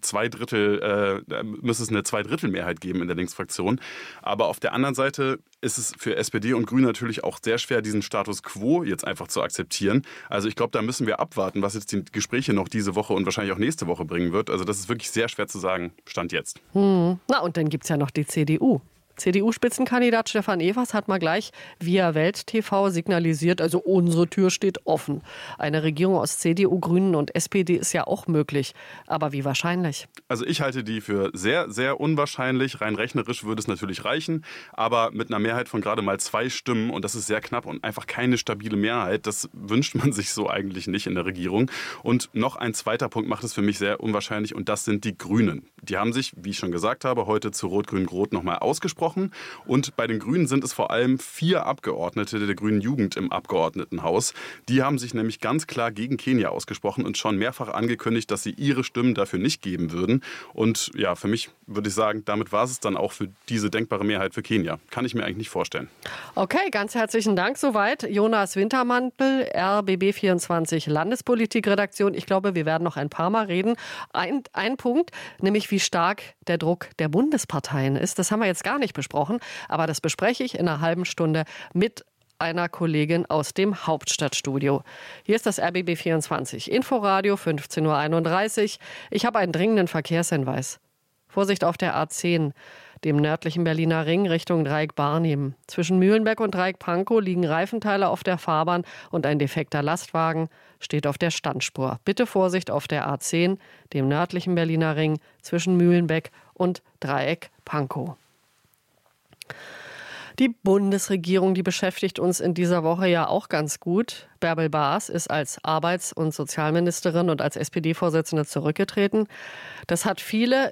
eine Zweidrittelmehrheit geben in der Linksfraktion. Aber auf der anderen Seite ist es für SPD und Grüne natürlich auch sehr schwer, diesen Status quo jetzt einfach zu akzeptieren. Also ich glaube, da müssen wir abwarten, was jetzt die Gespräche noch diese Woche und wahrscheinlich auch nächste Woche bringen wird. Also das ist wirklich sehr schwer zu sagen, Stand jetzt. Na, und dann gibt es ja noch die CDU. CDU-Spitzenkandidat Stefan Evers hat mal gleich via Welt TV signalisiert, also unsere Tür steht offen. Eine Regierung aus CDU, Grünen und SPD ist ja auch möglich. Aber wie wahrscheinlich? Also ich halte die für sehr, sehr unwahrscheinlich. Rein rechnerisch würde es natürlich reichen. Aber mit einer Mehrheit von gerade mal 2 Stimmen, und das ist sehr knapp und einfach keine stabile Mehrheit, das wünscht man sich so eigentlich nicht in der Regierung. Und noch ein zweiter Punkt macht es für mich sehr unwahrscheinlich, und das sind die Grünen. Die haben sich, wie ich schon gesagt habe, heute zu Rot-Grün-Rot nochmal ausgesprochen. Und bei den Grünen sind es vor allem 4 Abgeordnete der grünen Jugend im Abgeordnetenhaus. Die haben sich nämlich ganz klar gegen Kenia ausgesprochen und schon mehrfach angekündigt, dass sie ihre Stimmen dafür nicht geben würden. Und ja, für mich würde ich sagen, damit war es dann auch für diese denkbare Mehrheit für Kenia. Kann ich mir eigentlich nicht vorstellen. Okay, ganz herzlichen Dank soweit. Jonas Wintermantel, RBB24 Landespolitikredaktion. Ich glaube, wir werden noch ein paar Mal reden. Ein Punkt, nämlich wie stark der Druck der Bundesparteien ist. Das haben wir jetzt gar nicht besprochen, aber das bespreche ich in einer halben Stunde mit einer Kollegin aus dem Hauptstadtstudio. Hier ist das RBB24 Inforadio 15:31 Uhr. Ich habe einen dringenden Verkehrshinweis. Vorsicht auf der A10, dem nördlichen Berliner Ring Richtung Dreieck-Barnim. Zwischen Mühlenbeck und Dreieck-Pankow liegen Reifenteile auf der Fahrbahn und ein defekter Lastwagen. steht auf der Standspur. Bitte Vorsicht auf der A10, dem nördlichen Berliner Ring, zwischen Mühlenbeck und Dreieck Pankow. Die Bundesregierung, die beschäftigt uns in dieser Woche ja auch ganz gut. Bärbel Baas ist als Arbeits- und Sozialministerin und als SPD-Vorsitzende zurückgetreten. Das hat viele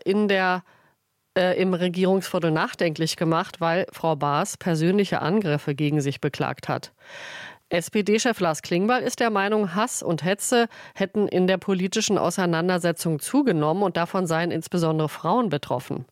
im Regierungsviertel nachdenklich gemacht, weil Frau Baas persönliche Angriffe gegen sich beklagt hat. SPD-Chef Lars Klingbeil ist der Meinung, Hass und Hetze hätten in der politischen Auseinandersetzung zugenommen und davon seien insbesondere Frauen betroffen.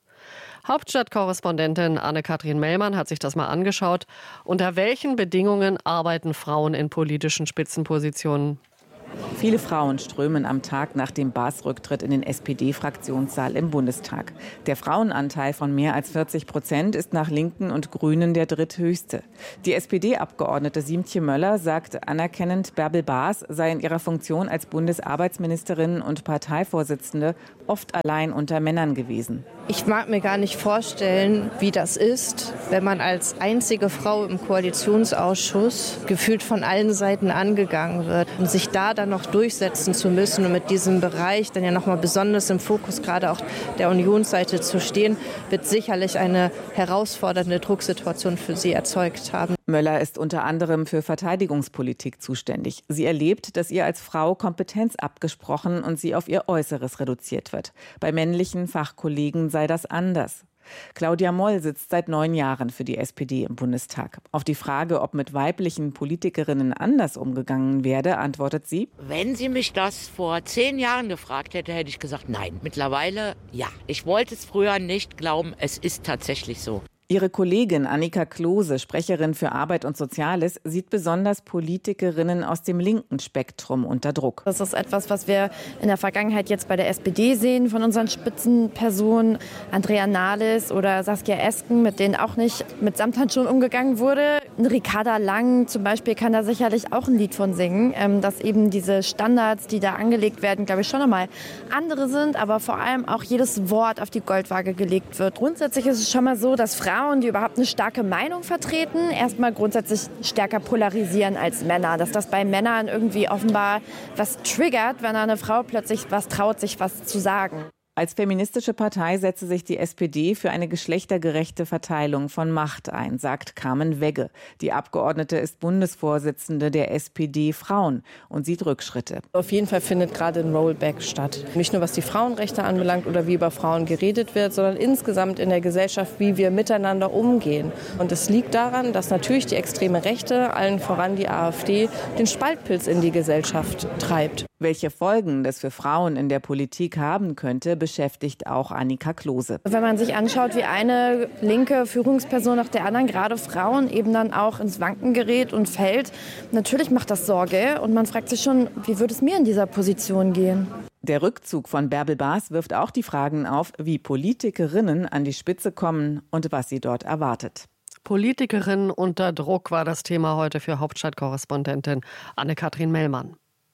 Hauptstadtkorrespondentin Anne-Kathrin Mellmann hat sich das mal angeschaut. Unter welchen Bedingungen arbeiten Frauen in politischen Spitzenpositionen? Viele Frauen strömen am Tag nach dem Baas-Rücktritt in den SPD-Fraktionssaal im Bundestag. Der Frauenanteil von mehr als 40% ist nach Linken und Grünen der dritthöchste. Die SPD-Abgeordnete Siemtje Möller sagt anerkennend, Bärbel Baas sei in ihrer Funktion als Bundesarbeitsministerin und Parteivorsitzende oft allein unter Männern gewesen. Ich mag mir gar nicht vorstellen, wie das ist, wenn man als einzige Frau im Koalitionsausschuss gefühlt von allen Seiten angegangen wird und sich da dann noch durchsetzen zu müssen und mit diesem Bereich dann ja noch mal besonders im Fokus gerade auch der Unionsseite zu stehen, wird sicherlich eine herausfordernde Drucksituation für sie erzeugt haben. Möller ist unter anderem für Verteidigungspolitik zuständig. Sie erlebt, dass ihr als Frau Kompetenz abgesprochen und sie auf ihr Äußeres reduziert wird. Bei männlichen Fachkollegen sei das anders. Claudia Moll sitzt seit 9 Jahren für die SPD im Bundestag. Auf die Frage, ob mit weiblichen Politikerinnen anders umgegangen werde, antwortet sie: Wenn sie mich das vor 10 Jahren gefragt hätte, hätte ich gesagt, nein. Mittlerweile ja. Ich wollte es früher nicht glauben, es ist tatsächlich so. Ihre Kollegin Annika Klose, Sprecherin für Arbeit und Soziales, sieht besonders Politikerinnen aus dem linken Spektrum unter Druck. Das ist etwas, was wir in der Vergangenheit jetzt bei der SPD sehen von unseren Spitzenpersonen. Andrea Nahles oder Saskia Esken, mit denen auch nicht mit Samthandschuhen umgegangen wurde. Ricarda Lang zum Beispiel kann da sicherlich auch ein Lied von singen, dass eben diese Standards, die da angelegt werden, glaube ich, schon einmal andere sind, aber vor allem auch jedes Wort auf die Goldwaage gelegt wird. Grundsätzlich ist es schon mal so, dass Frauen, die überhaupt eine starke Meinung vertreten, erstmal grundsätzlich stärker polarisieren als Männer. Dass das bei Männern irgendwie offenbar was triggert, wenn eine Frau plötzlich was traut, sich was zu sagen. Als feministische Partei setze sich die SPD für eine geschlechtergerechte Verteilung von Macht ein, sagt Carmen Wegge. Die Abgeordnete ist Bundesvorsitzende der SPD Frauen und sieht Rückschritte. Auf jeden Fall findet gerade ein Rollback statt. Nicht nur was die Frauenrechte anbelangt oder wie über Frauen geredet wird, sondern insgesamt in der Gesellschaft, wie wir miteinander umgehen. Und es liegt daran, dass natürlich die extreme Rechte, allen voran die AfD, den Spaltpilz in die Gesellschaft treibt. Welche Folgen das für Frauen in der Politik haben könnte, beschäftigt auch Annika Klose. Wenn man sich anschaut, wie eine linke Führungsperson nach der anderen, gerade Frauen, eben dann auch ins Wanken gerät und fällt, natürlich macht das Sorge. Und man fragt sich schon, wie würde es mir in dieser Position gehen? Der Rückzug von Bärbel Baas wirft auch die Fragen auf, wie Politikerinnen an die Spitze kommen und was sie dort erwartet. Politikerinnen unter Druck war das Thema heute für Hauptstadtkorrespondentin Anne-Kathrin Mellmann.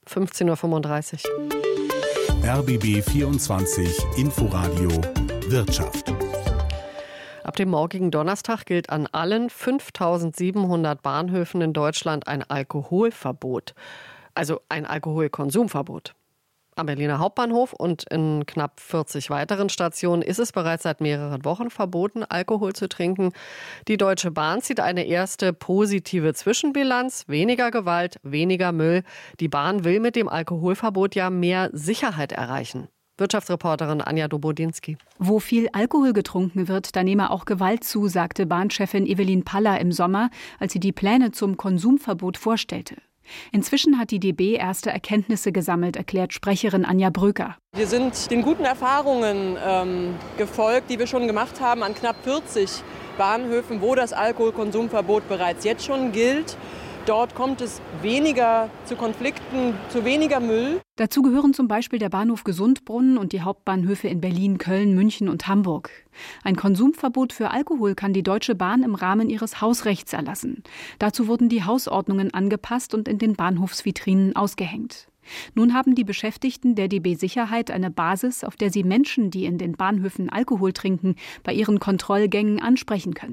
15:35 Uhr. RBB 24 Inforadio Wirtschaft. Ab dem morgigen Donnerstag gilt an allen 5.700 Bahnhöfen in Deutschland ein Alkoholverbot. Also ein Alkoholkonsumverbot. Am Berliner Hauptbahnhof und in knapp 40 weiteren Stationen ist es bereits seit mehreren Wochen verboten, Alkohol zu trinken. Die Deutsche Bahn zieht eine erste positive Zwischenbilanz. Weniger Gewalt, weniger Müll. Die Bahn will mit dem Alkoholverbot ja mehr Sicherheit erreichen. Wirtschaftsreporterin Anja Dobodinski. Wo viel Alkohol getrunken wird, da nehme auch Gewalt zu, sagte Bahnchefin Evelyn Paller im Sommer, als sie die Pläne zum Konsumverbot vorstellte. Inzwischen hat die DB erste Erkenntnisse gesammelt, erklärt Sprecherin Anja Bröker. Wir sind den guten Erfahrungen gefolgt, die wir schon gemacht haben an knapp 40 Bahnhöfen, wo das Alkoholkonsumverbot bereits jetzt schon gilt. Dort kommt es weniger zu Konflikten, zu weniger Müll. Dazu gehören zum Beispiel der Bahnhof Gesundbrunnen und die Hauptbahnhöfe in Berlin, Köln, München und Hamburg. Ein Konsumverbot für Alkohol kann die Deutsche Bahn im Rahmen ihres Hausrechts erlassen. Dazu wurden die Hausordnungen angepasst und in den Bahnhofsvitrinen ausgehängt. Nun haben die Beschäftigten der DB Sicherheit eine Basis, auf der sie Menschen, die in den Bahnhöfen Alkohol trinken, bei ihren Kontrollgängen ansprechen können.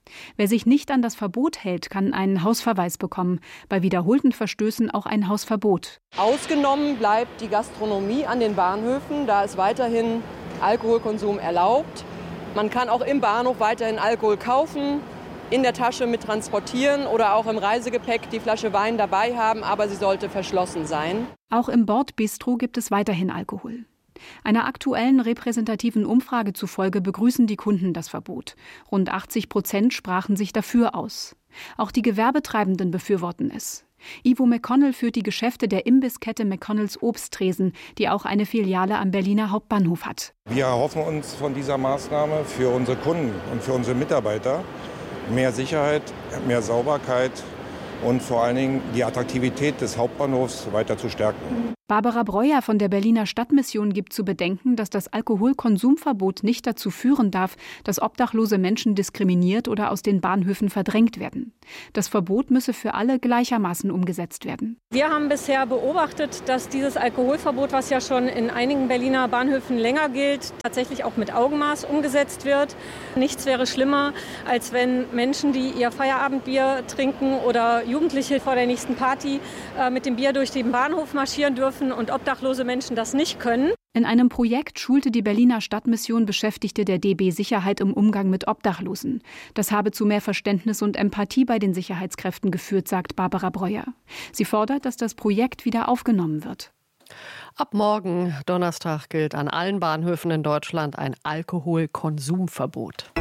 Wer sich nicht an das Verbot hält, kann einen Hausverweis bekommen. Bei wiederholten Verstößen auch ein Hausverbot. Ausgenommen bleibt die Gastronomie an den Bahnhöfen. Da ist weiterhin Alkoholkonsum erlaubt. Man kann auch im Bahnhof weiterhin Alkohol kaufen, in der Tasche mit transportieren oder auch im Reisegepäck die Flasche Wein dabei haben, aber sie sollte verschlossen sein. Auch im Bordbistro gibt es weiterhin Alkohol. Einer aktuellen repräsentativen Umfrage zufolge begrüßen die Kunden das Verbot. Rund 80% sprachen sich dafür aus. Auch die Gewerbetreibenden befürworten es. Ivo McConnell führt die Geschäfte der Imbisskette McConnells Obsttresen, die auch eine Filiale am Berliner Hauptbahnhof hat. Wir erhoffen uns von dieser Maßnahme für unsere Kunden und für unsere Mitarbeiter mehr Sicherheit, mehr Sauberkeit und vor allen Dingen die Attraktivität des Hauptbahnhofs weiter zu stärken. Barbara Breuer von der Berliner Stadtmission gibt zu bedenken, dass das Alkoholkonsumverbot nicht dazu führen darf, dass obdachlose Menschen diskriminiert oder aus den Bahnhöfen verdrängt werden. Das Verbot müsse für alle gleichermaßen umgesetzt werden. Wir haben bisher beobachtet, dass dieses Alkoholverbot, was ja schon in einigen Berliner Bahnhöfen länger gilt, tatsächlich auch mit Augenmaß umgesetzt wird. Nichts wäre schlimmer, als wenn Menschen, die ihr Feierabendbier trinken oder Jugendliche vor der nächsten Party mit dem Bier durch den Bahnhof marschieren dürfen und obdachlose Menschen das nicht können. In einem Projekt schulte die Berliner Stadtmission Beschäftigte der DB Sicherheit im Umgang mit Obdachlosen. Das habe zu mehr Verständnis und Empathie bei den Sicherheitskräften geführt, sagt Barbara Breuer. Sie fordert, dass das Projekt wieder aufgenommen wird. Ab morgen, Donnerstag, gilt an allen Bahnhöfen in Deutschland ein Alkoholkonsumverbot.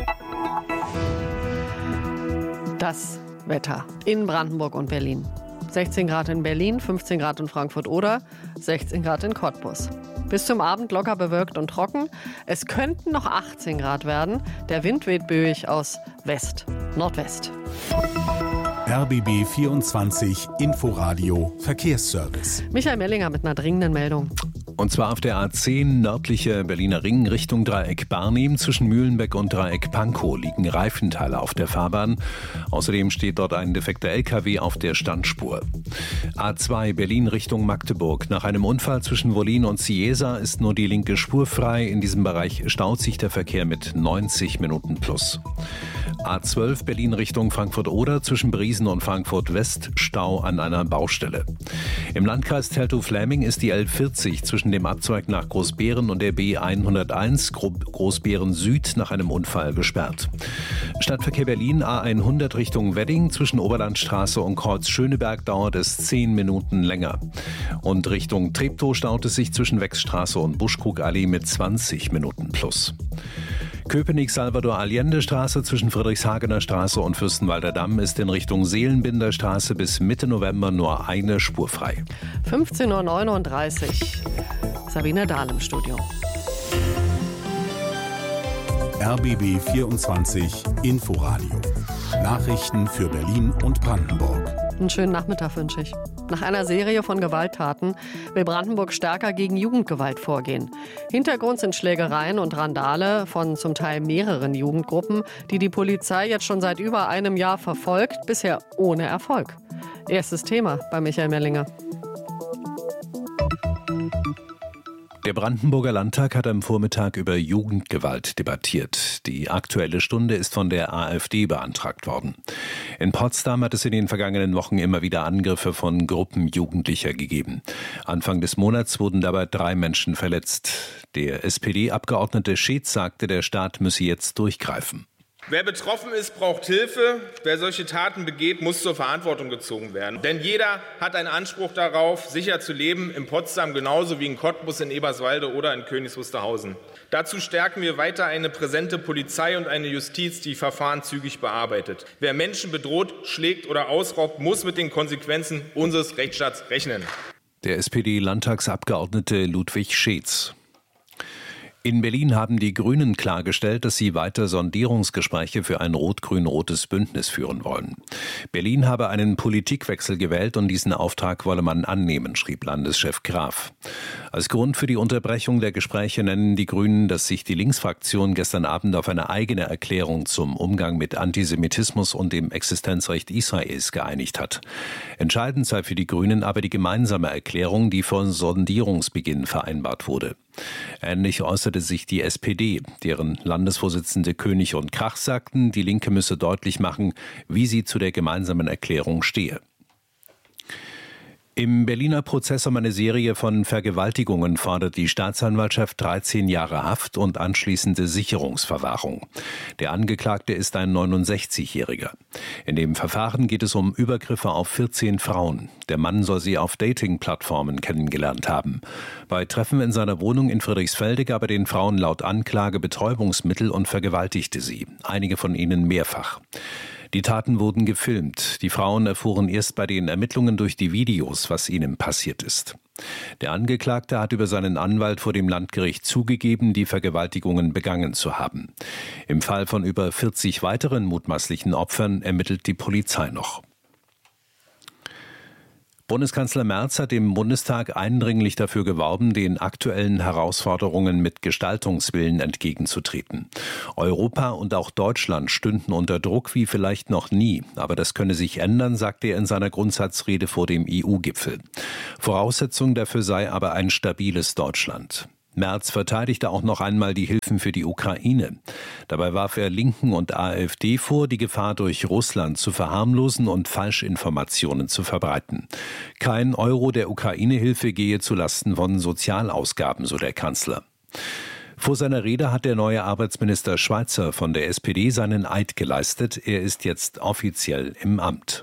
Das Wetter in Brandenburg und Berlin. 16 Grad in Berlin, 15 Grad in Frankfurt oder 16 Grad in Cottbus. Bis zum Abend locker bewölkt und trocken. Es könnten noch 18 Grad werden. Der Wind weht böig aus West-Nordwest. RBB 24 Inforadio Verkehrsservice. Michael Mellinger mit einer dringenden Meldung. Und zwar auf der A10 nördlicher Berliner Ring Richtung Dreieck Barnim. Zwischen Mühlenbeck und Dreieck Pankow liegen Reifenteile auf der Fahrbahn. Außerdem steht dort ein defekter LKW auf der Standspur. A2 Berlin Richtung Magdeburg. Nach einem Unfall zwischen Wollin und Cieza ist nur die linke Spur frei. In diesem Bereich staut sich der Verkehr mit 90 Minuten plus. A12 Berlin Richtung Frankfurt-Oder. Zwischen Briesen und Frankfurt-West Stau an einer Baustelle. Im Landkreis Teltow-Fläming ist die L40 zwischen dem Abzweig nach Großbeeren und der B101 Großbeeren Süd nach einem Unfall gesperrt. Stadtverkehr Berlin A100 Richtung Wedding. Zwischen Oberlandstraße und Kreuz Schöneberg dauert es 10 Minuten länger. Und Richtung Treptow staut es sich zwischen Wechsstraße und Buschkrugallee mit 20 Minuten plus. Köpenick-Salvador-Allende-Straße zwischen Friedrichshagener Straße und Fürstenwalder Damm ist in Richtung Seelenbinder-Straße bis Mitte November nur eine Spur frei. 15.39 Uhr. Sabine Dahl im Studio. RBB 24 Inforadio. Nachrichten für Berlin und Brandenburg. Einen schönen Nachmittag wünsche ich. Nach einer Serie von Gewalttaten will Brandenburg stärker gegen Jugendgewalt vorgehen. Hintergrund sind Schlägereien und Randale von zum Teil mehreren Jugendgruppen, die die Polizei jetzt schon seit über einem Jahr verfolgt, bisher ohne Erfolg. Erstes Thema bei Michael Mellinger. Der Brandenburger Landtag hat am Vormittag über Jugendgewalt debattiert. Die Aktuelle Stunde ist von der AfD beantragt worden. In Potsdam hat es in den vergangenen Wochen immer wieder Angriffe von Gruppen Jugendlicher gegeben. Anfang des Monats wurden dabei 3 Menschen verletzt. Der SPD-Abgeordnete Schetz sagte, der Staat müsse jetzt durchgreifen. Wer betroffen ist, braucht Hilfe. Wer solche Taten begeht, muss zur Verantwortung gezogen werden. Denn jeder hat einen Anspruch darauf, sicher zu leben, in Potsdam genauso wie in Cottbus, in Eberswalde oder in Königs Wusterhausen. Dazu stärken wir weiter eine präsente Polizei und eine Justiz, die Verfahren zügig bearbeitet. Wer Menschen bedroht, schlägt oder ausraubt, muss mit den Konsequenzen unseres Rechtsstaats rechnen. Der SPD-Landtagsabgeordnete Ludwig Schetz. In Berlin haben die Grünen klargestellt, dass sie weiter Sondierungsgespräche für ein rot-grün-rotes Bündnis führen wollen. Berlin habe einen Politikwechsel gewählt und diesen Auftrag wolle man annehmen, schrieb Landeschef Graf. Als Grund für die Unterbrechung der Gespräche nennen die Grünen, dass sich die Linksfraktion gestern Abend auf eine eigene Erklärung zum Umgang mit Antisemitismus und dem Existenzrecht Israels geeinigt hat. Entscheidend sei für die Grünen aber die gemeinsame Erklärung, die vor Sondierungsbeginn vereinbart wurde. Ähnlich äußerte sich die SPD, deren Landesvorsitzende König und Krach sagten, die Linke müsse deutlich machen, wie sie zu der gemeinsamen Erklärung stehe. Im Berliner Prozess um eine Serie von Vergewaltigungen fordert die Staatsanwaltschaft 13 Jahre Haft und anschließende Sicherungsverwahrung. Der Angeklagte ist ein 69-Jähriger. In dem Verfahren geht es um Übergriffe auf 14 Frauen. Der Mann soll sie auf Dating-Plattformen kennengelernt haben. Bei Treffen in seiner Wohnung in Friedrichsfelde gab er den Frauen laut Anklage Betäubungsmittel und vergewaltigte sie, einige von ihnen mehrfach. Die Taten wurden gefilmt. Die Frauen erfuhren erst bei den Ermittlungen durch die Videos, was ihnen passiert ist. Der Angeklagte hat über seinen Anwalt vor dem Landgericht zugegeben, die Vergewaltigungen begangen zu haben. Im Fall von über 40 weiteren mutmaßlichen Opfern ermittelt die Polizei noch. Bundeskanzler Merz hat im Bundestag eindringlich dafür geworben, den aktuellen Herausforderungen mit Gestaltungswillen entgegenzutreten. Europa und auch Deutschland stünden unter Druck wie vielleicht noch nie. Aber das könne sich ändern, sagte er in seiner Grundsatzrede vor dem EU-Gipfel. Voraussetzung dafür sei aber ein stabiles Deutschland. Merz verteidigte auch noch einmal die Hilfen für die Ukraine. Dabei warf er Linken und AfD vor, die Gefahr durch Russland zu verharmlosen und Falschinformationen zu verbreiten. Kein Euro der Ukraine-Hilfe gehe zulasten von Sozialausgaben, so der Kanzler. Vor seiner Rede hat der neue Arbeitsminister Schweizer von der SPD seinen Eid geleistet. Er ist jetzt offiziell im Amt.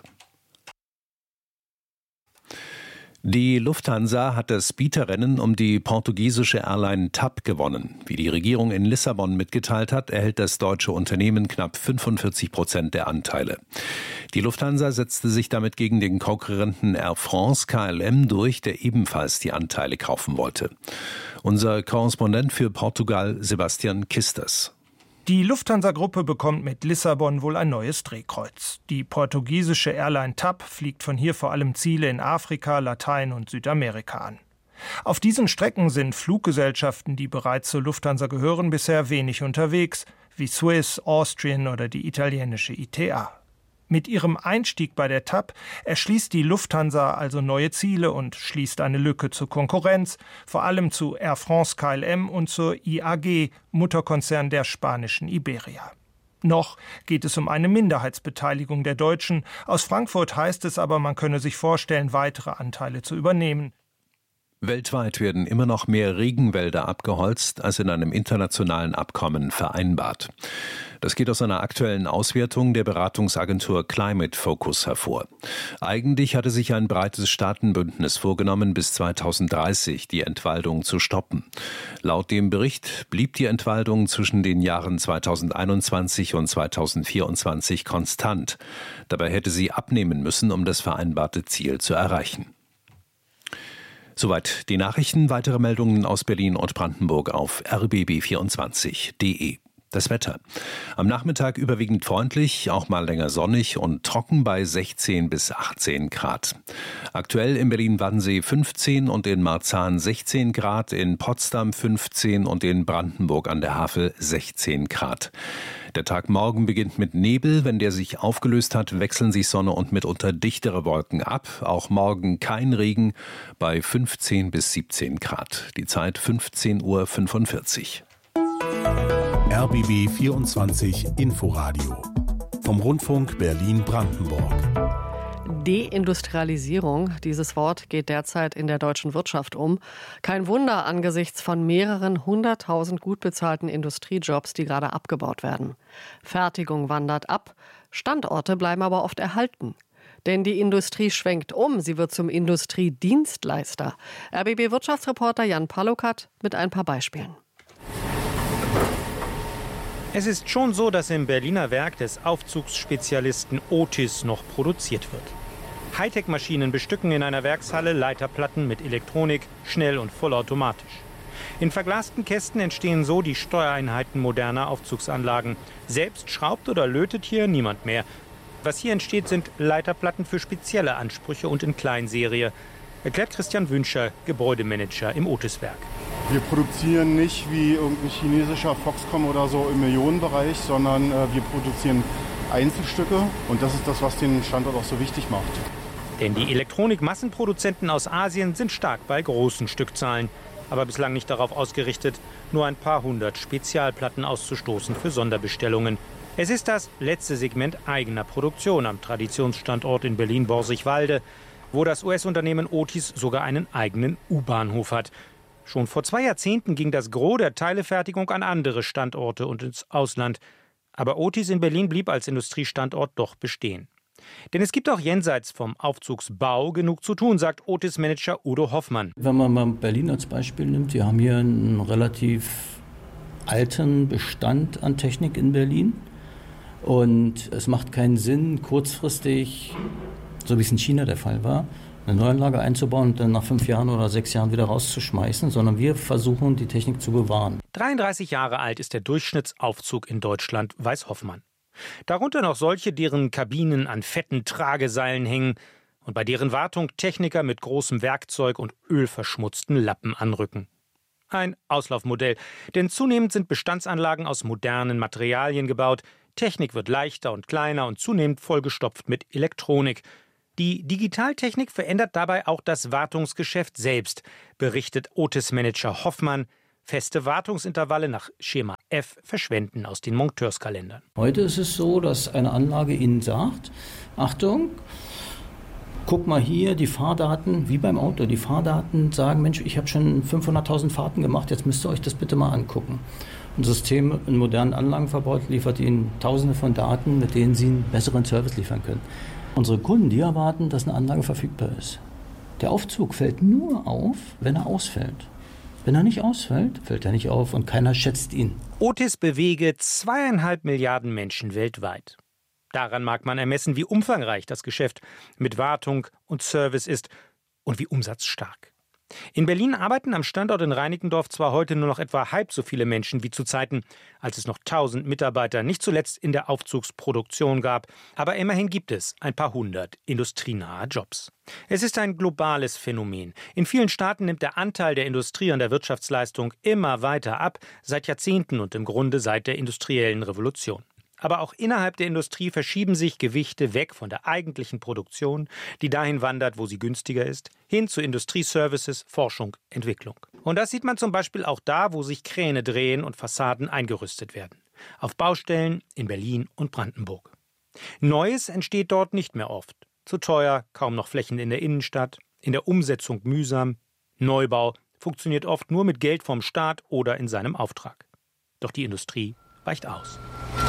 Die Lufthansa hat das Bieterrennen um die portugiesische Airline TAP gewonnen. Wie die Regierung in Lissabon mitgeteilt hat, erhält das deutsche Unternehmen knapp 45% der Anteile. Die Lufthansa setzte sich damit gegen den Konkurrenten Air France KLM durch, der ebenfalls die Anteile kaufen wollte. Unser Korrespondent für Portugal, Sebastian Kisters. Die Lufthansa-Gruppe bekommt mit Lissabon wohl ein neues Drehkreuz. Die portugiesische Airline TAP fliegt von hier vor allem Ziele in Afrika, Latein- und Südamerika an. Auf diesen Strecken sind Fluggesellschaften, die bereits zur Lufthansa gehören, bisher wenig unterwegs, wie Swiss, Austrian oder die italienische ITA. Mit ihrem Einstieg bei der TAP erschließt die Lufthansa also neue Ziele und schließt eine Lücke zur Konkurrenz, vor allem zu Air France KLM und zur IAG, Mutterkonzern der spanischen Iberia. Noch geht es um eine Minderheitsbeteiligung der Deutschen. Aus Frankfurt heißt es aber, man könne sich vorstellen, weitere Anteile zu übernehmen. Weltweit werden immer noch mehr Regenwälder abgeholzt, als in einem internationalen Abkommen vereinbart. Das geht aus einer aktuellen Auswertung der Beratungsagentur Climate Focus hervor. Eigentlich hatte sich ein breites Staatenbündnis vorgenommen, bis 2030 die Entwaldung zu stoppen. Laut dem Bericht blieb die Entwaldung zwischen den Jahren 2021 und 2024 konstant. Dabei hätte sie abnehmen müssen, um das vereinbarte Ziel zu erreichen. Soweit die Nachrichten. Weitere Meldungen aus Berlin und Brandenburg auf rbb24.de. Das Wetter. Am Nachmittag überwiegend freundlich, auch mal länger sonnig und trocken bei 16 bis 18 Grad. Aktuell in Berlin-Wannsee 15 und in Marzahn 16 Grad, in Potsdam 15 und in Brandenburg an der Havel 16 Grad. Der Tag morgen beginnt mit Nebel. Wenn der sich aufgelöst hat, wechseln sich Sonne und mitunter dichtere Wolken ab. Auch morgen kein Regen bei 15 bis 17 Grad. Die Zeit 15:45 Uhr. RBB 24 Inforadio vom Rundfunk Berlin-Brandenburg. Deindustrialisierung, dieses Wort geht derzeit in der deutschen Wirtschaft um. Kein Wunder angesichts von mehreren 100.000 gut bezahlten Industriejobs, die gerade abgebaut werden. Fertigung wandert ab, Standorte bleiben aber oft erhalten. Denn die Industrie schwenkt um, sie wird zum Industriedienstleister. RBB-Wirtschaftsreporter Jan Palokat mit ein paar Beispielen. Es ist schon so, dass im Berliner Werk des Aufzugsspezialisten Otis noch produziert wird. Hightech-Maschinen bestücken in einer Werkshalle Leiterplatten mit Elektronik, schnell und vollautomatisch. In verglasten Kästen entstehen so die Steuereinheiten moderner Aufzugsanlagen. Selbst schraubt oder lötet hier niemand mehr. Was hier entsteht, sind Leiterplatten für spezielle Ansprüche und in Kleinserie. Erklärt Christian Wünscher, Gebäudemanager im Otis-Werk. Wir produzieren nicht wie irgendein chinesischer Foxconn oder so im Millionenbereich, sondern wir produzieren Einzelstücke und das ist das, was den Standort auch so wichtig macht. Denn die Elektronik-Massenproduzenten aus Asien sind stark bei großen Stückzahlen. aber bislang nicht darauf ausgerichtet, nur ein paar hundert Spezialplatten auszustoßen für Sonderbestellungen. Es ist das letzte Segment eigener Produktion am Traditionsstandort in Berlin-Borsigwalde, wo das US-Unternehmen Otis sogar einen eigenen U-Bahnhof hat. Schon vor 2 Jahrzehnten ging das Gros der Teilefertigung an andere Standorte und ins Ausland. Aber Otis in Berlin blieb als Industriestandort doch bestehen. Denn es gibt auch jenseits vom Aufzugsbau genug zu tun, sagt Otis-Manager Udo Hoffmann. Wenn man mal Berlin als Beispiel nimmt, wir haben hier einen relativ alten Bestand an Technik in Berlin. Und es macht keinen Sinn, kurzfristig, so wie es in China der Fall war, eine Neuanlage einzubauen und dann nach 5 Jahren oder 6 Jahren wieder rauszuschmeißen, sondern wir versuchen, die Technik zu bewahren. 33 Jahre alt ist der Durchschnittsaufzug in Deutschland, weiß Hoffmann. Darunter noch solche, deren Kabinen an fetten Trageseilen hängen und bei deren Wartung Techniker mit großem Werkzeug und ölverschmutzten Lappen anrücken. Ein Auslaufmodell, denn zunehmend sind Bestandsanlagen aus modernen Materialien gebaut. Technik wird leichter und kleiner und zunehmend vollgestopft mit Elektronik. Die Digitaltechnik verändert dabei auch das Wartungsgeschäft selbst, berichtet Otis-Manager Hoffmann. Feste Wartungsintervalle nach Schema F verschwinden aus den Monteurskalendern. Heute ist es so, dass eine Anlage Ihnen sagt, Achtung, guck mal hier, die Fahrdaten, wie beim Auto, die Fahrdaten sagen, Mensch, ich habe schon 500.000 Fahrten gemacht, jetzt müsst ihr euch das bitte mal angucken. Ein System in modernen Anlagen verbaut liefert Ihnen Tausende von Daten, mit denen Sie einen besseren Service liefern können. Unsere Kunden, die erwarten, dass eine Anlage verfügbar ist. Der Aufzug fällt nur auf, wenn er ausfällt. Wenn er nicht ausfällt, fällt er nicht auf und keiner schätzt ihn. Otis bewege 2,5 Milliarden Menschen weltweit. Daran mag man ermessen, wie umfangreich das Geschäft mit Wartung und Service ist und wie umsatzstark. In Berlin arbeiten am Standort in Reinickendorf zwar heute nur noch etwa halb so viele Menschen wie zu Zeiten, als es noch 1000 Mitarbeiter nicht zuletzt in der Aufzugsproduktion gab, aber immerhin gibt es ein paar hundert industrienahe Jobs. Es ist ein globales Phänomen. In vielen Staaten nimmt der Anteil der Industrie an der Wirtschaftsleistung immer weiter ab, seit Jahrzehnten und im Grunde seit der industriellen Revolution. Aber auch innerhalb der Industrie verschieben sich Gewichte weg von der eigentlichen Produktion, die dahin wandert, wo sie günstiger ist, hin zu Industrieservices, Forschung, Entwicklung. Und das sieht man zum Beispiel auch da, wo sich Kräne drehen und Fassaden eingerüstet werden. Auf Baustellen in Berlin und Brandenburg. Neues entsteht dort nicht mehr oft. Zu teuer, kaum noch Flächen in der Innenstadt, in der Umsetzung mühsam. Neubau funktioniert oft nur mit Geld vom Staat oder in seinem Auftrag. Doch die Industrie weicht aus.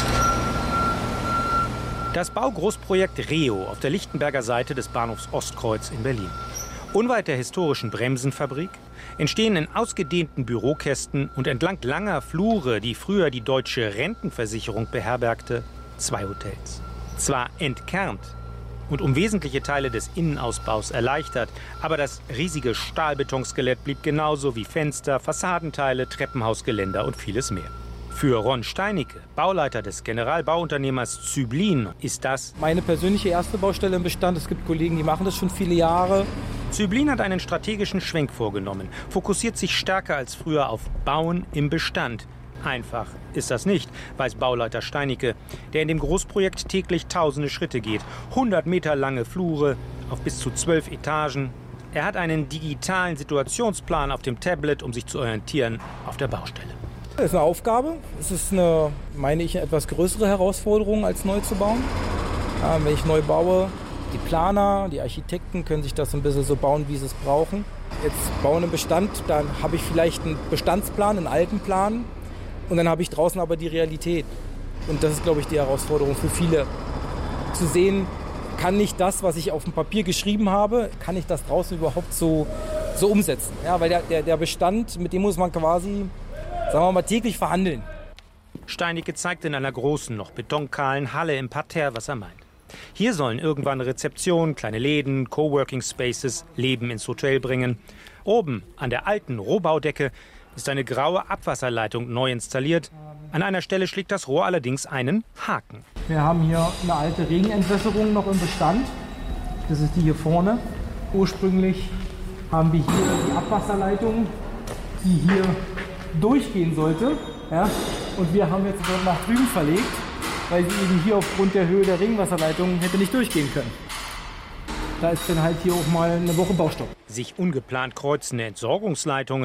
Das Baugroßprojekt REO auf der Lichtenberger Seite des Bahnhofs Ostkreuz in Berlin. Unweit der historischen Bremsenfabrik entstehen in ausgedehnten Bürokästen und entlang langer Flure, die früher die Deutsche Rentenversicherung beherbergte, 2 Hotels. Zwar entkernt und um wesentliche Teile des Innenausbaus erleichtert, aber das riesige Stahlbetonskelett blieb genauso wie Fenster, Fassadenteile, Treppenhausgeländer und vieles mehr. Für Ron Steinicke, Bauleiter des Generalbauunternehmers Züblin, ist das meine persönliche erste Baustelle im Bestand. Es gibt Kollegen, die machen das schon viele Jahre. Züblin hat einen strategischen Schwenk vorgenommen, fokussiert sich stärker als früher auf Bauen im Bestand. Einfach ist das nicht, weiß Bauleiter Steinicke, der in dem Großprojekt täglich tausende Schritte geht. 100 Meter lange Flure auf bis zu 12 Etagen. Er hat einen digitalen Situationsplan auf dem Tablet, um sich zu orientieren auf der Baustelle. Das ist eine Aufgabe. Es ist eine, meine ich, eine etwas größere Herausforderung, als neu zu bauen. Wenn ich neu baue, die Planer, die Architekten können sich das ein bisschen so bauen, wie sie es brauchen. Jetzt bauen im Bestand, dann habe ich vielleicht einen Bestandsplan, einen alten Plan. Und dann habe ich draußen aber die Realität. Und das ist, glaube ich, die Herausforderung für viele. Zu sehen, kann ich das, was ich auf dem Papier geschrieben habe, kann ich das draußen überhaupt so umsetzen? Ja, weil der Bestand, mit dem muss man quasi, sagen wir mal, täglich verhandeln. Steinicke zeigt in einer großen, noch betonkahlen Halle im Parterre, was er meint. Hier sollen irgendwann Rezeptionen, kleine Läden, Coworking Spaces Leben ins Hotel bringen. Oben an der alten Rohbaudecke ist eine graue Abwasserleitung neu installiert. An einer Stelle schlägt das Rohr allerdings einen Haken. Wir haben hier eine alte Regenentwässerung noch im Bestand. Das ist die hier vorne. Ursprünglich haben wir hier die Abwasserleitung, die hier durchgehen sollte. Ja? Und wir haben jetzt nach drüben verlegt, weil sie eben hier aufgrund der Höhe der Regenwasserleitung hätte nicht durchgehen können. Da ist dann halt hier auch mal eine Woche Baustopp. Sich ungeplant kreuzende Entsorgungsleitungen,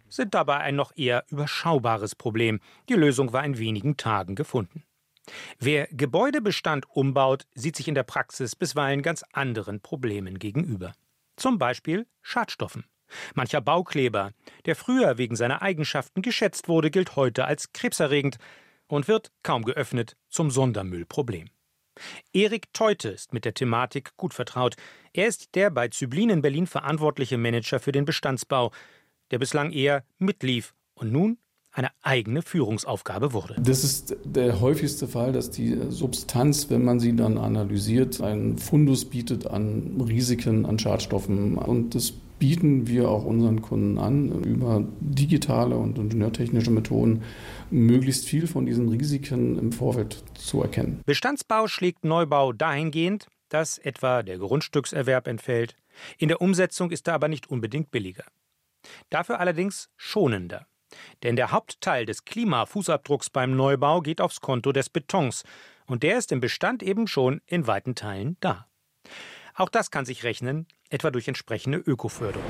sind dabei ein noch eher überschaubares Problem. Die Lösung war in wenigen Tagen gefunden. Wer Gebäudebestand umbaut, sieht sich in der Praxis bisweilen ganz anderen Problemen gegenüber. Zum Beispiel Schadstoffen. Mancher Baukleber, der früher wegen seiner Eigenschaften geschätzt wurde, gilt heute als krebserregend und wird, kaum geöffnet, zum Sondermüllproblem. Erik Teute ist mit der Thematik gut vertraut. Er ist der bei Zyblin in Berlin verantwortliche Manager für den Bestandsbau, der bislang eher mitlief und nun eine eigene Führungsaufgabe wurde. Das ist der häufigste Fall, dass die Substanz, wenn man sie dann analysiert, einen Fundus bietet an Risiken, an Schadstoffen. Und das bieten wir auch unseren Kunden an, über digitale und ingenieurtechnische Methoden möglichst viel von diesen Risiken im Vorfeld zu erkennen. Bestandsbau schlägt Neubau dahingehend, dass etwa der Grundstückserwerb entfällt. In der Umsetzung ist er aber nicht unbedingt billiger. Dafür allerdings schonender. Denn der Hauptteil des Klimafußabdrucks beim Neubau geht aufs Konto des Betons. Und der ist im Bestand eben schon in weiten Teilen da. Auch das kann sich rechnen, etwa durch entsprechende Ökoförderung.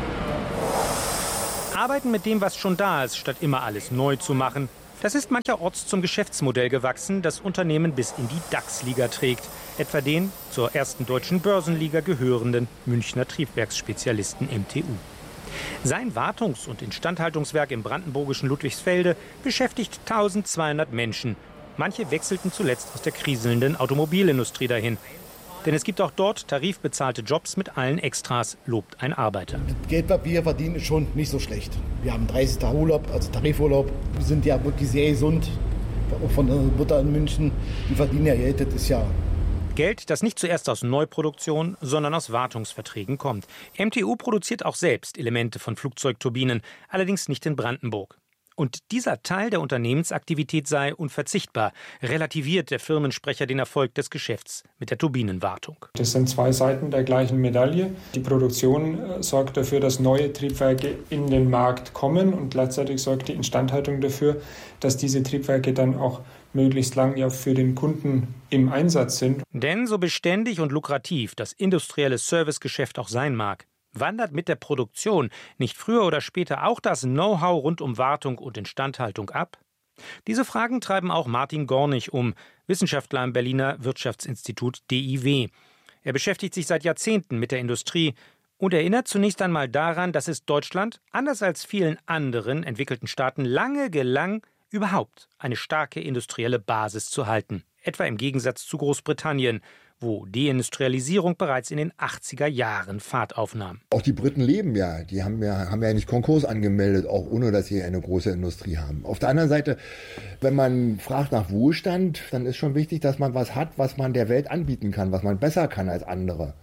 Arbeiten mit dem, was schon da ist, statt immer alles neu zu machen, das ist mancherorts zum Geschäftsmodell gewachsen, das Unternehmen bis in die DAX-Liga trägt. Etwa den zur ersten deutschen Börsenliga gehörenden Münchner Triebwerksspezialisten MTU. Sein Wartungs- und Instandhaltungswerk im brandenburgischen Ludwigsfelde beschäftigt 1200 Menschen. Manche wechselten zuletzt aus der kriselnden Automobilindustrie dahin. Denn es gibt auch dort tarifbezahlte Jobs mit allen Extras, lobt ein Arbeiter. Das Geld, was wir verdienen, ist schon nicht so schlecht. Wir haben 30 Tage Urlaub, also Tarifurlaub. Wir sind ja wirklich sehr gesund. Auch von der Mutter in München, die verdienen ja Geld, das ist ja... Geld, das nicht zuerst aus Neuproduktion, sondern aus Wartungsverträgen kommt. MTU produziert auch selbst Elemente von Flugzeugturbinen, allerdings nicht in Brandenburg. Und dieser Teil der Unternehmensaktivität sei unverzichtbar, relativiert der Firmensprecher den Erfolg des Geschäfts mit der Turbinenwartung. Das sind zwei Seiten der gleichen Medaille. Die Produktion sorgt dafür, dass neue Triebwerke in den Markt kommen und gleichzeitig sorgt die Instandhaltung dafür, dass diese Triebwerke dann auch möglichst lang ja für den Kunden im Einsatz sind. Denn so beständig und lukrativ das industrielle Servicegeschäft auch sein mag, wandert mit der Produktion nicht früher oder später auch das Know-how rund um Wartung und Instandhaltung ab? Diese Fragen treiben auch Martin Gornig um, Wissenschaftler am Berliner Wirtschaftsinstitut DIW. Er beschäftigt sich seit Jahrzehnten mit der Industrie und erinnert zunächst einmal daran, dass es Deutschland, anders als vielen anderen entwickelten Staaten, lange gelang, überhaupt eine starke industrielle Basis zu halten. Etwa im Gegensatz zu Großbritannien, wo Deindustrialisierung bereits in den 80er Jahren Fahrt aufnahm. Auch die Briten leben ja, die haben ja nicht Konkurs angemeldet, auch ohne dass sie eine große Industrie haben. Auf der anderen Seite, wenn man fragt nach Wohlstand, dann ist schon wichtig, dass man was hat, was man der Welt anbieten kann, was man besser kann als andere.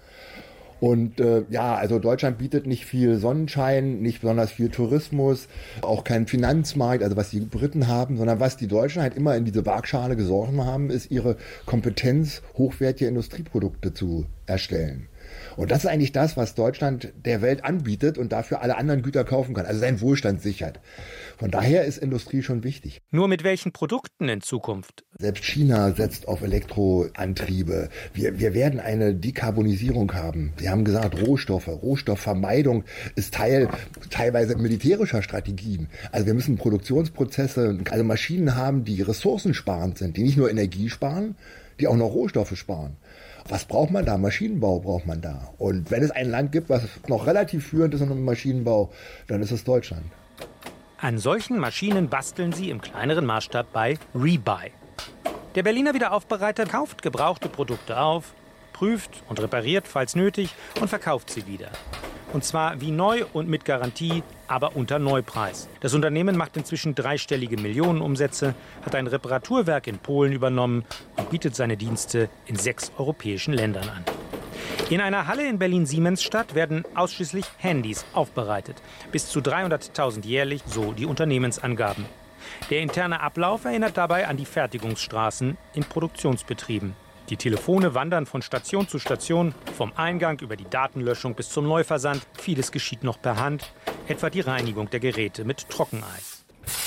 Und also Deutschland bietet nicht viel Sonnenschein, nicht besonders viel Tourismus, auch keinen Finanzmarkt, also was die Briten haben, sondern was die Deutschen halt immer in diese Waagschale gesorgt haben, ist ihre Kompetenz, hochwertige Industrieprodukte zu erstellen. Und das ist eigentlich das, was Deutschland der Welt anbietet und dafür alle anderen Güter kaufen kann, also seinen Wohlstand sichert. Von daher ist Industrie schon wichtig. Nur mit welchen Produkten in Zukunft? Selbst China setzt auf Elektroantriebe. Wir werden eine Dekarbonisierung haben. Sie haben gesagt, Rohstoffvermeidung ist teilweise militärischer Strategien. Also wir müssen Produktionsprozesse, also Maschinen haben, die ressourcensparend sind, die nicht nur Energie sparen, die auch noch Rohstoffe sparen. Was braucht man da? Maschinenbau braucht man da. Und wenn es ein Land gibt, was noch relativ führend ist im Maschinenbau, dann ist es Deutschland. An solchen Maschinen basteln sie im kleineren Maßstab bei Rebuy. Der Berliner Wiederaufbereiter kauft gebrauchte Produkte auf, prüft und repariert, falls nötig, und verkauft sie wieder. Und zwar wie neu und mit Garantie, aber unter Neupreis. Das Unternehmen macht inzwischen dreistellige Millionenumsätze, hat ein Reparaturwerk in Polen übernommen und bietet seine Dienste in 6 europäischen Ländern an. In einer Halle in Berlin-Siemensstadt werden ausschließlich Handys aufbereitet. Bis zu 300.000 jährlich, so die Unternehmensangaben. Der interne Ablauf erinnert dabei an die Fertigungsstraßen in Produktionsbetrieben. Die Telefone wandern von Station zu Station, vom Eingang über die Datenlöschung bis zum Neuversand. Vieles geschieht noch per Hand, etwa die Reinigung der Geräte mit Trockeneis.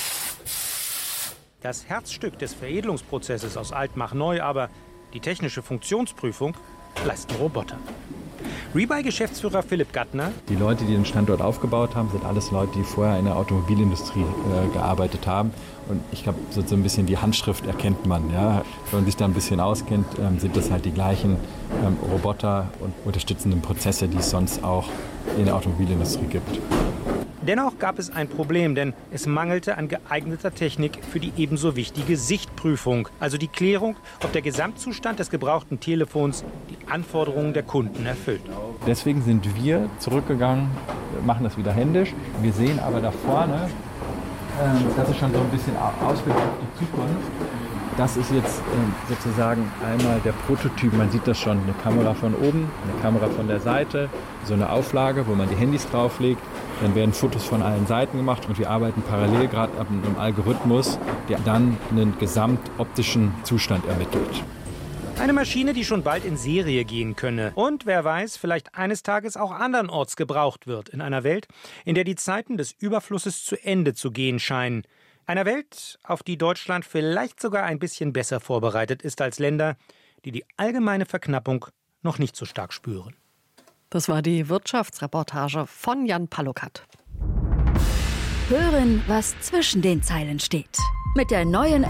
Das Herzstück des Veredelungsprozesses aus alt mach neu, aber die technische Funktionsprüfung leisten Roboter. Rebuy-Geschäftsführer Philipp Gattner. Die Leute, die den Standort aufgebaut haben, sind alles Leute, die vorher in der Automobilindustrie gearbeitet haben. Und ich glaube, so ein bisschen die Handschrift erkennt man. Ja. Wenn man sich da ein bisschen auskennt, sind das halt die gleichen Roboter und unterstützenden Prozesse, die es sonst auch in der Automobilindustrie gibt. Dennoch gab es ein Problem, denn es mangelte an geeigneter Technik für die ebenso wichtige Sichtprüfung. Also die Klärung, ob der Gesamtzustand des gebrauchten Telefons die Anforderungen der Kunden erfüllt. Deswegen sind wir zurückgegangen, machen das wieder händisch. Wir sehen aber da vorne, das ist schon so ein bisschen Ausblick auf die Zukunft. Das ist jetzt sozusagen einmal der Prototyp. Man sieht das schon, eine Kamera von oben, eine Kamera von der Seite, so eine Auflage, wo man die Handys drauflegt. Dann werden Fotos von allen Seiten gemacht und wir arbeiten parallel gerade an einem Algorithmus, der dann einen gesamtoptischen Zustand ermittelt. Eine Maschine, die schon bald in Serie gehen könne. Und wer weiß, vielleicht eines Tages auch andernorts gebraucht wird. In einer Welt, in der die Zeiten des Überflusses zu Ende zu gehen scheinen. Einer Welt, auf die Deutschland vielleicht sogar ein bisschen besser vorbereitet ist als Länder, die die allgemeine Verknappung noch nicht so stark spüren. Das war die Wirtschaftsreportage von Jan Palukat. Hören, was zwischen den Zeilen steht. Mit der neuen